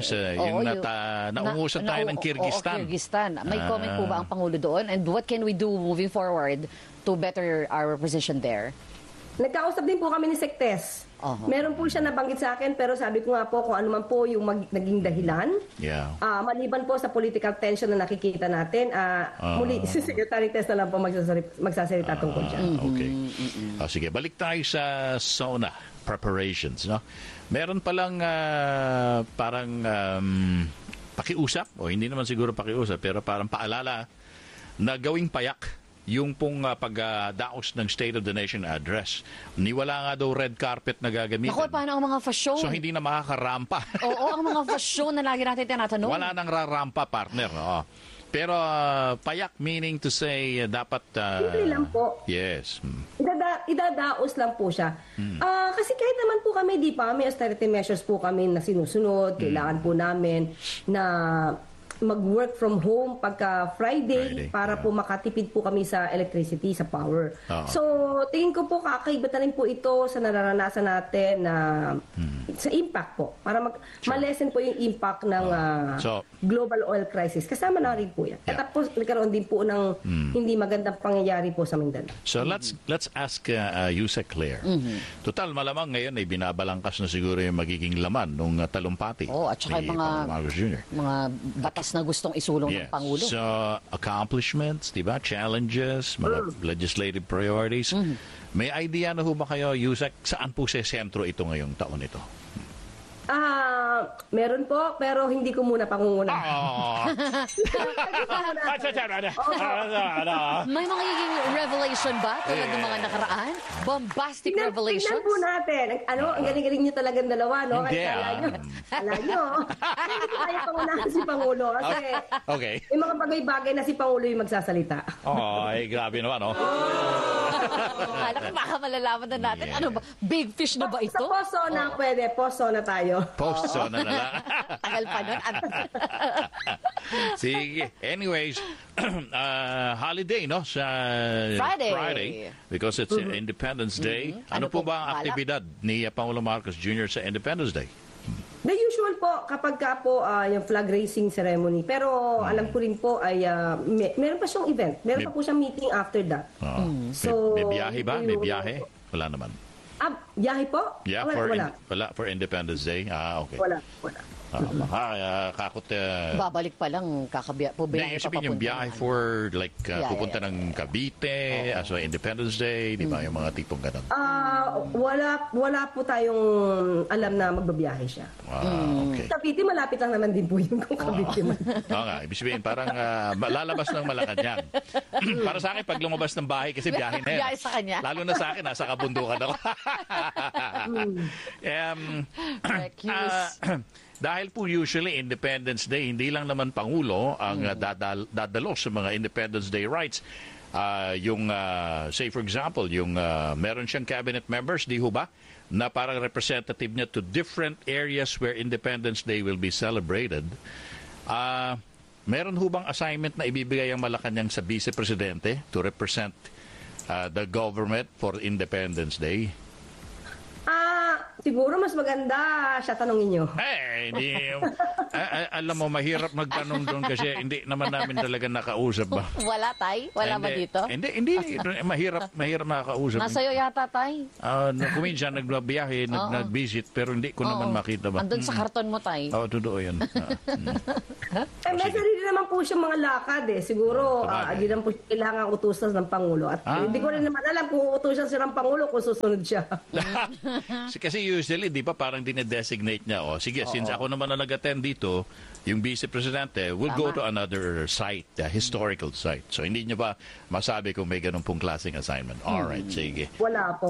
naungusan tayo ng Kyrgyzstan.
May comment po ba ang Pangulo doon? And what can we do moving forward to better our position there?
Nagkausap din po kami ni Sectes. Meron po siya nabanggit sa akin, pero sabi ko nga po kung ano man po yung naging dahilan. Maliban po sa political tension na nakikita natin, muli si Secretary Tess na lang po magsasalita tungkol dyan.
Okay. Sige, balik tayo sa SONA preparations. No? Meron palang parang pakiusap, o hindi naman siguro pakiusap, pero parang paalala na gawing payak yung pong pagdaos ng State of the Nation address. Niwala nga daw red carpet na gagamitin.
Naku, paano ang mga fashion?
So hindi na makakarampa.
Oo, ang mga fashion na lagi natin tinatanong.
Wala nang rarampa, partner. Pero payak meaning to say dapat...
Simple lang po.
Yes.
Idadaos lang po siya. Kasi kahit naman po kami, di pa, may austerity measures po kami na sinusunod. Kailangan po namin na mag-work from home pagka Friday para po makatipid po kami sa electricity, sa power. So, tingin ko po kakaiba na rin po ito sa nararanasan natin na sa impact po. Para ma-lessen po yung impact ng global oil crisis. Kasama na rin po yan. At tapos nagkaroon din po ng hindi magandang pangyayari po sa Mindanao.
So, let's ask Yusek Claire. Total, malamang ngayon ay binabalangkas na siguro yung magiging laman ng talumpati.
At saka yung mga batas na gustong isulong ng Pangulo.
So, accomplishments, diba? Challenges, mga legislative priorities. May idea na ho ba kayo, Yusek, saan po sa sentro ito ngayong taon ito?
Meron po, pero hindi ko muna pangunguna.
May magiging revelation ba tulad ng mga nakaraan? Bombastic revelation?
Tignan po natin. Ang galing-galing nyo talagang dalawa, no?
Hindi,
Alam nyo. Hindi ko kaya pangunahan si Pangulo. Kasi may mga bagay-bagay na si Pangulo yung magsasalita.
Ay, grabe naman, no?
Kala ko baka malalaman na natin. Ano ba? Big fish na ba ito?
Sa poso na pwede. Poso na tayo.
Post-so na lang.
Tagal pa nun.
Sige. Anyways, holiday, no? Sa Friday. Because it's Independence Day. Ano po ba ang aktibidad ni Pangulo Marcos Jr. sa Independence Day?
The usual po, kapag ka po yung flag raising ceremony. Pero alam ko rin po ay meron pa siyang event. Meron pa po siyang meeting after that.
So, may biyahe ba? May biyahe? Wala naman.
Biyahe po?
Yeah, wala for Independence Day. Okay.
Wala.
Kakot.
Babalik pa lang, biyahe pa
papunta. Yung biyahe for pupunta ng Cavite, so Independence Day, di ba? Yung mga tipong ganun.
Wala po tayong alam na magbabiyahe siya.
Okay.
Cavite, malapit lang naman din po yun kung Cavite man.
Oo nga, ibig sabihin, parang lalabas ng Malacanang. Para sa akin, pag lumabas ng bahay, kasi biyahe na yan.
Biyahe sa kanya.
Lalo na sa akin, nasa kabundukan ako. Dahil po usually Independence Day, hindi lang naman Pangulo ang dadalo sa mga Independence Day rights. Say for example, meron siyang cabinet members, di ho ba, na parang representative niya to different areas where Independence Day will be celebrated. Meron ho bang assignment na ibibigay ang Malacanang sa Vice Presidente to represent the government for Independence Day?
Siguro mas maganda siya tanongin niyo.
Hindi. Alam mo, mahirap magtanong doon kasi hindi naman namin talaga nakausap ba.
Wala, Tay? Wala ba dito?
Hindi. Mahirap makakausap.
Nasa'yo yata, Tay.
Kuminsan nagbiyahe, nag-visit, pero hindi ko naman makita ba.
Andun sa karton mo, Tay.
Oo, totoo yan.
May sarili naman po siyang mga lakad eh. Siguro, hindi naman po kailangan utusan ng Pangulo. At hindi ko rin naman alam kung utusan siya ng Pangulo kung susunod siya.
Kasi usually, di ba, parang dinedesignate niya, sige, since ako naman na nag-attend dito, yung Vice Presidente will go to another site, historical site. So, hindi niyo ba masabi kung may ganun pong klaseng assignment? Alright, sige.
Wala po.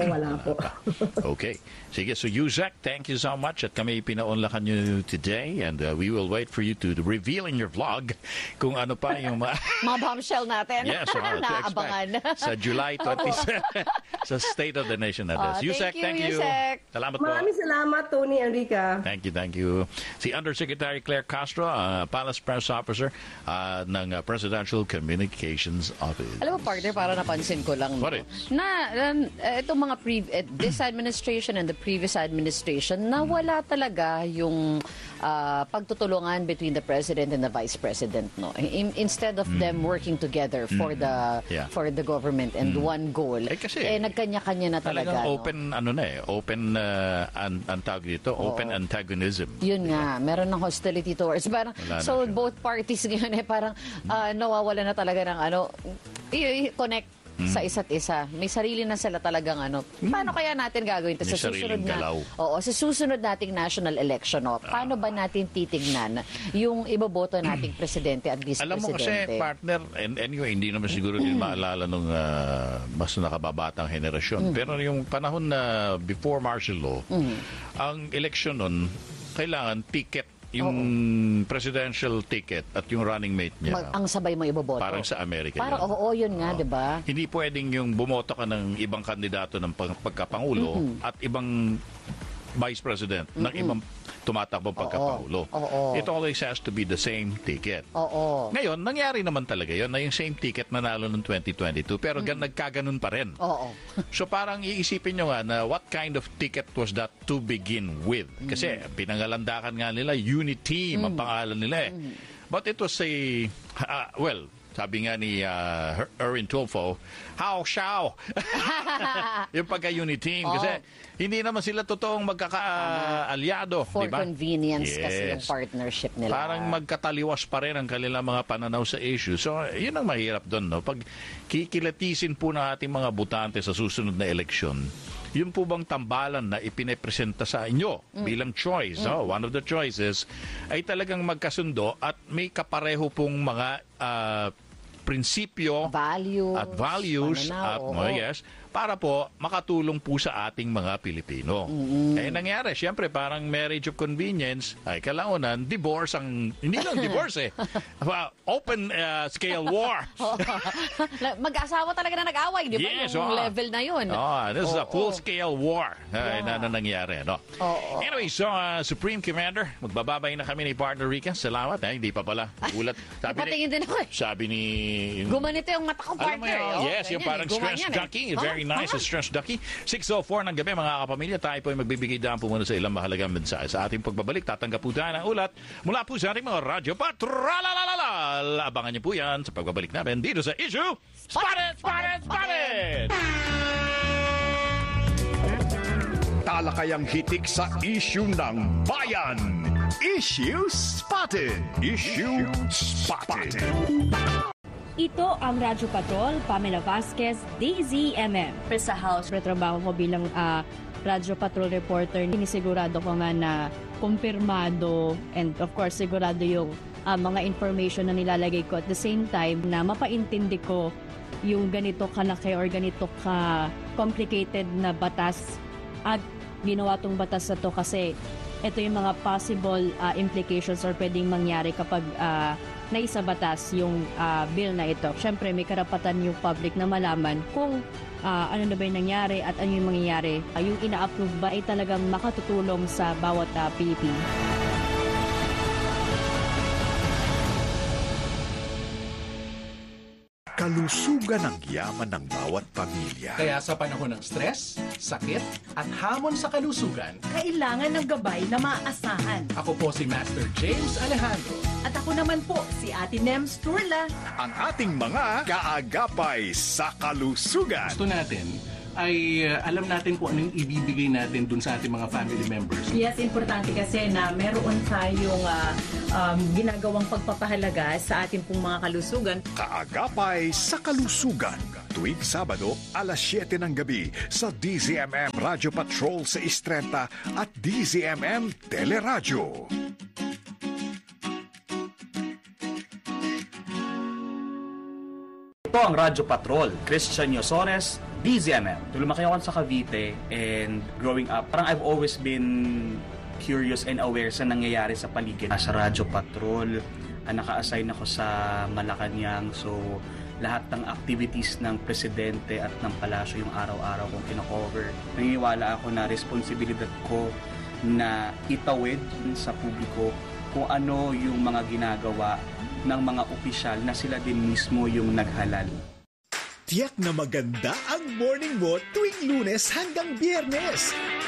Okay. Sige, so Yuzek, thank you so much at kami pinaunlakan nyo today and we will wait for you to reveal in your vlog kung ano pa yung
mga bombshell natin.
Yes, to expect sa July 27 sa State of the Nation address. Yuzek, thank you. Salamat po.
Maraming salamat, Tony, Enrica.
Thank you. Si Undersecretary Claire Castro, Palace Press Officer ng Presidential Communications Office.
Alam mo, partner, para napansin ko lang.
What is?
Na itong mga this administration and the previous administration, nawala talaga yung pagtutulungan between the President and the Vice President. No? Instead of them working together for the government and one goal, nagkanya-kanya na talaga.
Talagang open ang tawag dito, open antagonism.
Yun nga, meron ng hostility towards. Parang, so both parties ngayon parang nawawala na talaga ng connect sa isa't isa. May sarili na sila talagang Paano kaya natin gagawin ito sa susunod sa susunod nating national election? Paano ba natin titignan yung iboboto nating presidente at vice-presidente?
Alam mo kasi, partner, and anyway, hindi naman siguro din maalala nung mas nakababatang henerasyon. Pero yung panahon na before martial law, ang election nun, kailangan ticket yung presidential ticket at yung running mate niya.
Ang sabay mo iboboto.
Parang sa Amerika.
Parang yun nga, di ba?
Hindi pwedeng yung bumoto ka ng ibang kandidato ng pagkapangulo at ibang vice president ng ibang tumatakbong pagkapangulo. It always has to be the same ticket. Ngayon, nangyari naman talaga yun na yung same ticket nanalo ng 2022 pero nagkaganon pa rin. So parang iisipin nyo nga na what kind of ticket was that to begin with? Kasi pinangalandakan nga nila, unit team ang pangalan nila But it was sabi nga ni Erwin Tulfo, how yung pagka-unit team. Kasi hindi naman sila totoong magkaka-alyado.
For
diba?
convenience kasi yung partnership nila.
Parang magkataliwas pa rin ang kanilang mga pananaw sa issue. So, yun ang mahirap doon. Pag kikilatisin po ng ating mga butante sa susunod na eleksyon, yun po bang tambalan na ipinapresenta sa inyo bilang choice? One of the choices ay talagang magkasundo at may kapareho pong mga prinsipyo at values para po makatulong po sa ating mga Pilipino. Nangyari, siyempre parang marriage of convenience ay kalaunan, divorce hindi lang divorce open scale war.
Mag-asawa talaga na nag-away, di ba?
Yes,
yung level na yun.
This is a full scale war na nangyari. Anyway, so Supreme Commander, magbababay na kami ni partner Rica. Salamat. Hindi pa pala. Ulat.
Patingin din ako
Sabi ni...
Gumanito yung mata ko, partner.
Yes, yung parang stress ducky. Very nice, stress ducky. 6:04 ng gabi, mga kapamilya. Tayo po ay magbibigay daan po muna sa ilang mahalagang mensahe. Sa ating pagbabalik, tatanggap po tayo ng ulat mula po sa ating mga radyo patralalalal. Abangan niyo po yan sa pagbabalik namin dito sa Issue Spotted!
Talakayang hitik sa issue ng bayan. Issue Spotted.
Ito ang Radyo Patrol, Pamela Vasquez, DZMM.
Sa House,
Retrabaho ko bilang Radyo Patrol reporter, sinisigurado ko nga na kumpirmado and of course sigurado yung mga information na nilalagay ko at the same time na mapaintindi ko yung ganito kalaki or ganito ka-complicated na batas at ginawa tong batas na to kasi ito yung mga possible implications or pwedeng mangyari kapag naisa batas yung bill na ito. Siyempre, may karapatan yung public na malaman kung ano na ba yung nangyari at ano yung mangyayari. Yung ina-approve ba ay talagang makatutulong sa bawat Pilipino.
kalusugan ang yaman ng bawat pamilya.
Kaya sa panahon ng stress, sakit, at hamon sa kalusugan, kailangan ng gabay na maaasahan. Ako po si Master James Alejandro.
At ako naman po si Ate Nems Turla.
Ang ating mga kaagapay sa kalusugan.
Gusto natin ay alam natin kung anong ibibigay natin dun sa ating mga family members.
Yes, importante kasi na meron tayong ginagawang pagpapahalaga sa ating pong mga kalusugan.
Kaagapay sa kalusugan. Tuwing Sabado, alas 7 ng gabi sa DZMM Radio Patrol sa Istrenta at DZMM Teleradyo.
Ito ang Radyo Patrol, Christian Yosores, DZMM. Lumaki ako sa Cavite and growing up, parang I've always been curious and aware sa nangyayari sa paligid. Sa Radyo Patrol, naka-assign ako sa Malacanang, so lahat ng activities ng presidente at ng palasyo yung araw-araw kong kino-cover. Naniniwala ako na responsibilidad ko na itawid sa publiko kung ano yung mga ginagawa ng mga opisyal na sila din mismo yung naghalal.
Tiyak na maganda ang morning mo tuwing Lunes hanggang Biyernes.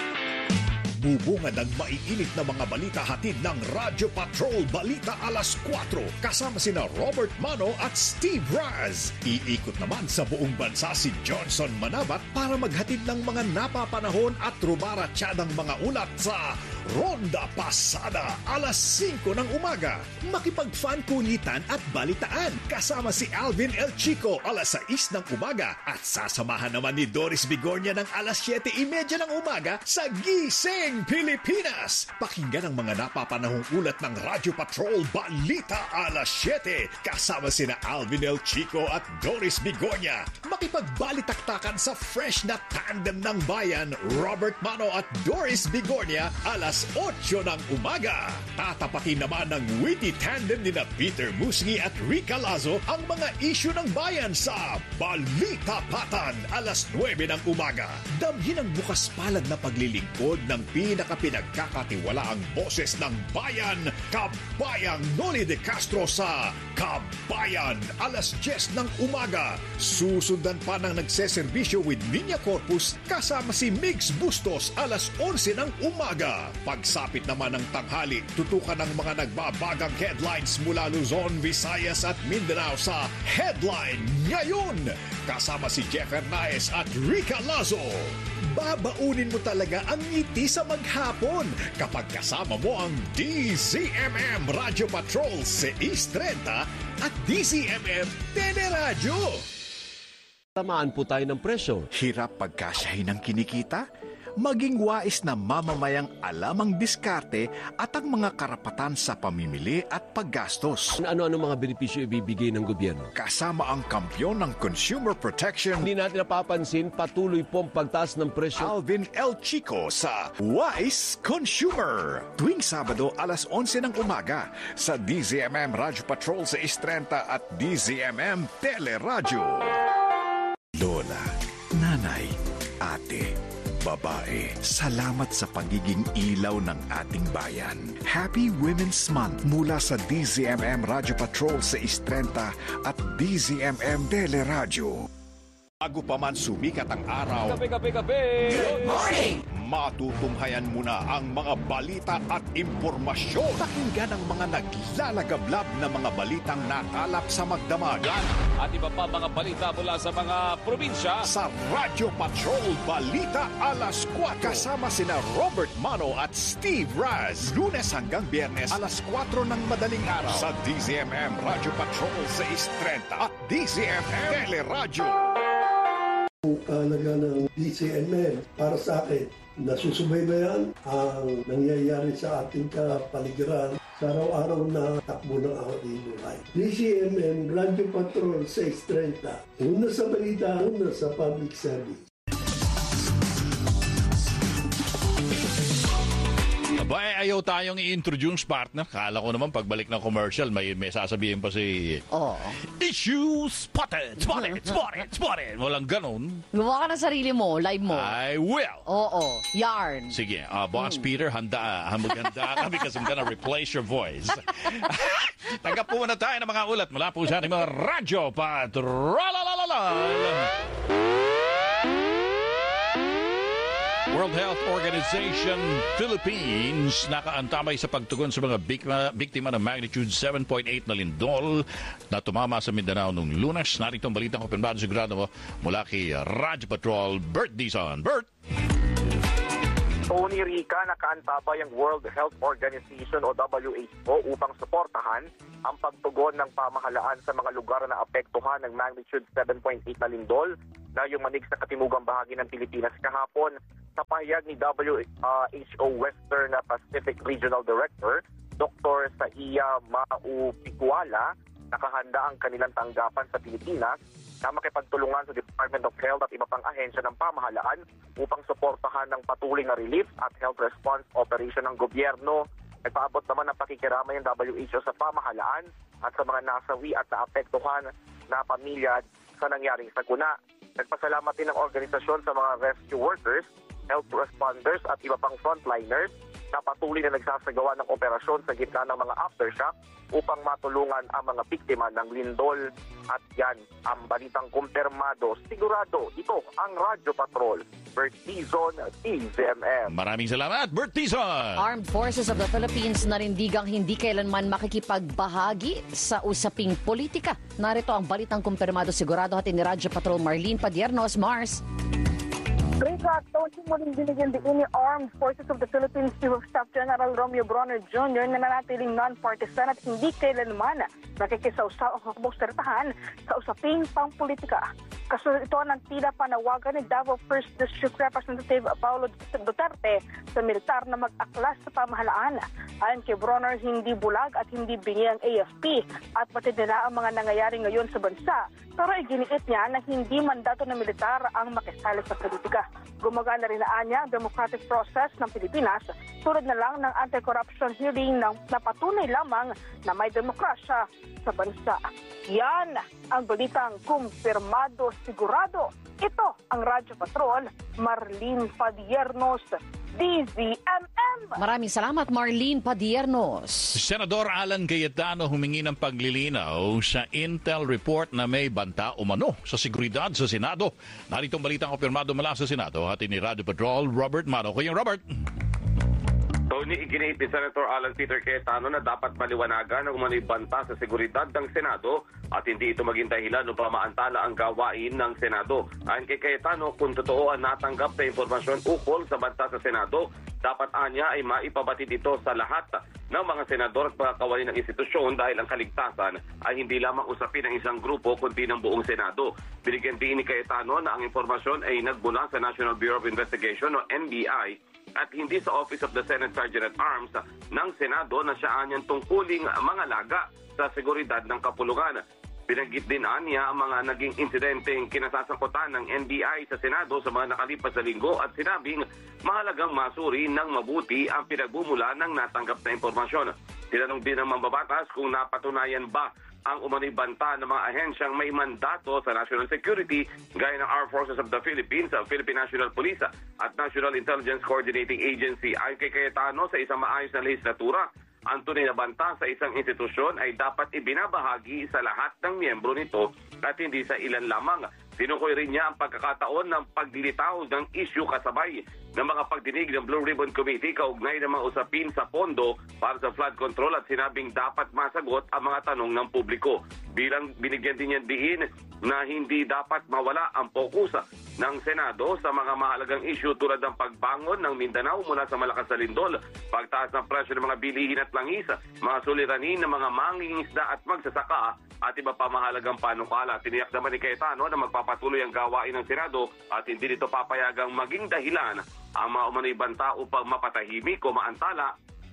Bubungad ang maiinit na mga balita hatid ng Radyo Patrol Balita alas 4 kasama sina Robert Mano at Steve Raz. Iikot naman sa buong bansa si Johnson Manabat para maghatid ng mga napapanahon at rumaratsyadang mga ulat sa Ronda Pasada alas 5 ng umaga. Makipag-fan kulitan at balitaan kasama si Alvin El Chico alas 6 ng umaga at sasamahan naman ni Doris Bigornia ng alas 7:30 ng umaga sa Gising Pilipinas. Pakinggan ang mga napapanahong ulat ng Radyo Patrol Balita alas 7 kasama sina Alvin El Chico at Doris Bigornia. Makipagbalitaktakan sa fresh na tandem ng bayan Robert Mano at Doris Bigornia alas 8 ng umaga. Tatapatin naman ng witty tandem nina Peter Musngi at Rica Lazo ang mga isyu ng bayan sa Balita Patan alas 9 ng umaga. Damhin ang bukas palad na paglilingkod ng pinakapinagkakatiwalaang boses ng bayan, Kabayang Noli de Castro sa Kabayan alas 10 ng umaga. Susundan pa ng nagseserbisyo with Niña Corpus kasama si Migs Bustos alas 11 ng umaga. Pagsapit naman ng tanghali, tutukan ng mga nagbabagang headlines mula Luzon, Visayas at Mindanao sa Headline Ngayon. Kasama si Jeff Hernaez at Rica Lazo. Babaunin mo talaga ang ngiti sa maghapon kapag kasama mo ang DZMM Radio Patrol sa East 30 at DZMM Teleradyo.
Tamaan po tayo ng presyo.
Hirap pagkasyahin ng kinikita? Maging wais na mamamayang alam ang diskarte at ang mga karapatan sa pamimili at paggastos.
Ano-ano mga benepisyo ibibigay ng gobyerno?
Kasama ang kampyon ng consumer protection.
Hindi natin napapansin, patuloy pong pagtaas ng presyo.
Alvin El Chico sa Wise Consumer. Tuwing Sabado, alas 11 ng umaga sa DZMM Radio Patrol sa Istrenta at DZMM Teleradyo. Lola, nanay, ate, babae, salamat sa pagiging ilaw ng ating bayan. Happy Women's Month mula sa DZMM Radio Patrol sa Istrenta at DZMM Teleradyo. Bago pa man sumikat ang araw,
Kape!
Good morning! Matutunghayan mo na ang mga balita at impormasyon. Pakinggan ang mga naglalagablab na mga balitang nakalap sa magdamag.
At iba pa mga balita mula sa mga probinsya.
Sa Radio Patrol Balita alas 4. Kasama sina Robert Mano at Steve Raz. Lunes hanggang Biyernes alas 4 ng madaling araw. Sa DZMM Radio Patrol sa Istrenta at DZMM Teleradyo.
Kahalaga ng DZMM para sa akin, nasusubaybayan ang nangyayari sa ating kapaligiran sa araw-araw na takbo ng ating buhay. DZMM Radio Patrol sa Istrenta. Una sa balita, una sa public service.
Abay, ayaw tayong i-introduce, partner. Kala ko naman pagbalik ng commercial, may sasabihin pa si... Issue spotted, spotted, spotted, spotted. Walang ganon.
Gumawa ka ng sarili mo, live mo.
I will.
Oo, yarn.
Sige, Boss Peter, maganda ka because I'm gonna replace your voice. Tanggap po muna tayo ng mga ulat mula po sa ating mga Radyo Patrol. World Health Organization Philippines nakaantamay sa pagtugon sa mga biktima ng magnitude 7.8 na lindol na tumama sa Mindanao noong Lunes. Narito ang balitang kumpirmado sigurado mo mula kay Radyo Patrol, Bert Dizon. Bert!
Tony Rica, nakaantabay ang World Health Organization o WHO upang suportahan ang pagtugon ng pamahalaan sa mga lugar na apektuhan ng magnitude 7.8 na lindol na yumanig sa katimugang bahagi ng Pilipinas kahapon. Sa pahayag ni WHO Western Pacific Regional Director, Dr. Saiya Maupicuala, nakahanda ang kanilang tanggapan sa Pilipinas na makipagtulungan sa Department of Health at iba pang ahensya ng pamahalaan upang suportahan ng patuloy na relief at health response operation ng gobyerno. Nagpaabot naman ng pakikiramay ng WHO sa pamahalaan at sa mga nasawi at naapektuhan na pamilya sa nangyaring sakuna. Nagpasalamat din ang organisasyon sa mga rescue workers, health responders at iba pang frontliners na patuloy na nagsasagawa ng operasyon sa gitna ng mga aftershock upang matulungan ang mga biktima ng lindol. At yan ang balitang kumpirmado. Sigurado, ito ang Radyo Patrol. Bert Dizon, TZMM.
Maraming salamat, Bert Dizon!
Armed Forces of the Philippines nanindigang hindi kailanman makikipagbahagi sa usaping politika. Narito ang balitang kumpirmado sigurado hatin ni Radyo Patrol Marlene Padiernos. Mars.
Great Rock, muling binigyan din ni Armed Forces of the Philippines Chief of Staff General Romeo Bronner Jr. na nanatiling non-partisan at hindi kailanman nakikisawsaw ang hakbong-sertahan sa usaping pangpolitika. Kasunod ito ng tila panawagan ni Davao 1st District Representative Paulo Duterte sa militar na mag-aklas sa pamahalaan. Ayon kay Bronner, hindi bulag at hindi bingi ang AFP at matindi na ang mga nangyayari ngayon sa bansa. Pero iginiit niya na hindi mandato ng militar ang makisali sa politika. Gumagana rin na niya ang democratic process ng Pilipinas tulad na lang ng anti-corruption hearing na patunay lamang na may demokrasya sa bansa. Yan ang balitang kumpirmado sigurado. Ito ang Radyo Patrol, Marlene Padiernos, DZMM.
Maraming salamat, Marlene Padiernos.
Senador Alan Cayetano humingi ng paglilinaw sa Intel report na may banta umano sa seguridad sa Senado. Narito ang balitang kumpirmado mula sa Senado. Hati ni Radio Patrol, Robert Mano. Kuyang Robert.
Tony, iginiit ni Senator Alan Peter Cayetano na dapat maliwanagan ang umano'y banta sa seguridad ng Senado at hindi ito maging dahilan upang maantala ang gawain ng Senado. Ayon kay Cayetano, kung totoo ang natanggap na impormasyon ukol sa banta sa Senado, dapat anya ay maipabatid ito sa lahat ng mga senador at mga kawani ng institusyon dahil ang kaligtasan ay hindi lamang usapin ng isang grupo kundi ng buong Senado. Binigyan din ni Cayetano na ang impormasyon ay nagbula sa National Bureau of Investigation o NBI at hindi sa Office of the Senate Sergeant at Arms ng Senado na siya anyang tungkuling mga laga sa seguridad ng kapulungan. Binanggit din niya ang mga naging insidenteng kinasasangkutan ng NBI sa Senado sa mga nakalipas na linggo at sinabing mahalagang masuri ng mabuti ang pinagbumula ng natanggap na impormasyon. Tinanong din ng mambabatas kung napatunayan ba ang umano'y banta ng mga ahensyang may mandato sa national security gaya ng Armed Forces of the Philippines, Philippine National Police at National Intelligence Coordinating Agency. Ayon kay Cayetano, sa isang maayos na legislatura, ang tunay na banta sa isang institusyon ay dapat ibinabahagi sa lahat ng miyembro nito at hindi sa ilan lamang. Tinukoy rin niya ang pagkakataon ng paglilitaw ng issue kasabay ng mga pagdinig ng Blue Ribbon Committee kaugnay ng mga usapin sa pondo para sa flood control at sinabing dapat masagot ang mga tanong ng publiko. Bilang binigyan din niya diin na hindi dapat mawala ang fokus ng Senado sa mga mahalagang issue tulad ng pagbangon ng Mindanao mula sa malakas na lindol, pagtaas ng presyo ng mga bilihin at langis, mga suliranin ng mga mangingisda at magsasaka at iba pa mahalagang panukala. Tiniyak naman ni Cayetano na magpapatuloy ang gawain ng Senado at hindi nito papayagang maging dahilan ang mga umano'y banta upang mapatahimik o maantala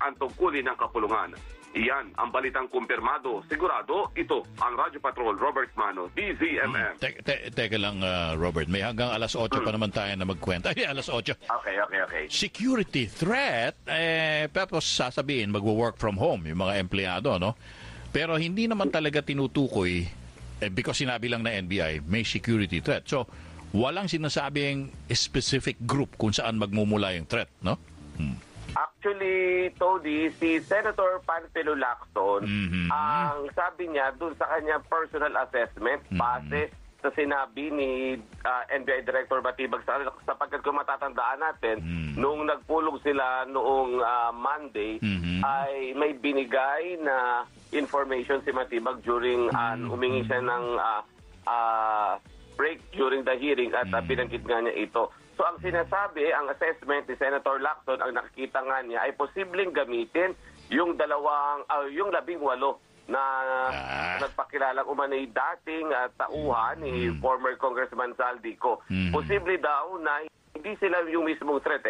ang tungkulin ng kapulungan. Iyan ang balitang kumpirmado. Sigurado, ito ang Radyo Patrol, Robert Mano, DZMM.
Teka lang, Robert. May hanggang alas 8 pa naman tayo na magkwenta. Ay, alas 8.
Okay.
Security threat, tapos sasabihin, magwo-work from home yung mga empleyado, no? Pero hindi naman talaga tinutukoy, because sinabi lang na NBI, may security threat. So, walang sinasabing specific group kung saan magmumula yung threat, no?
Actually, Tony, si Senator Panfilo Lacson, ang sabi niya dun sa kanyang personal assessment, base sa sinabi ni NBI Director Batibag, sapagkat kung matatandaan natin, nung nagpulong sila noong Monday, ay may binigay na information si Matibag during umingi siya ng break during the hearing at binanggit nga niya ito. So ang sinasabi, ang assessment ni Senator Lacson, ang nakikita nga niya ay posibleng gamitin yung 18 na nagpakilalang umanay dating tauhan ni former Congressman Saldico. Posible daw na hindi sila yung mismong threat.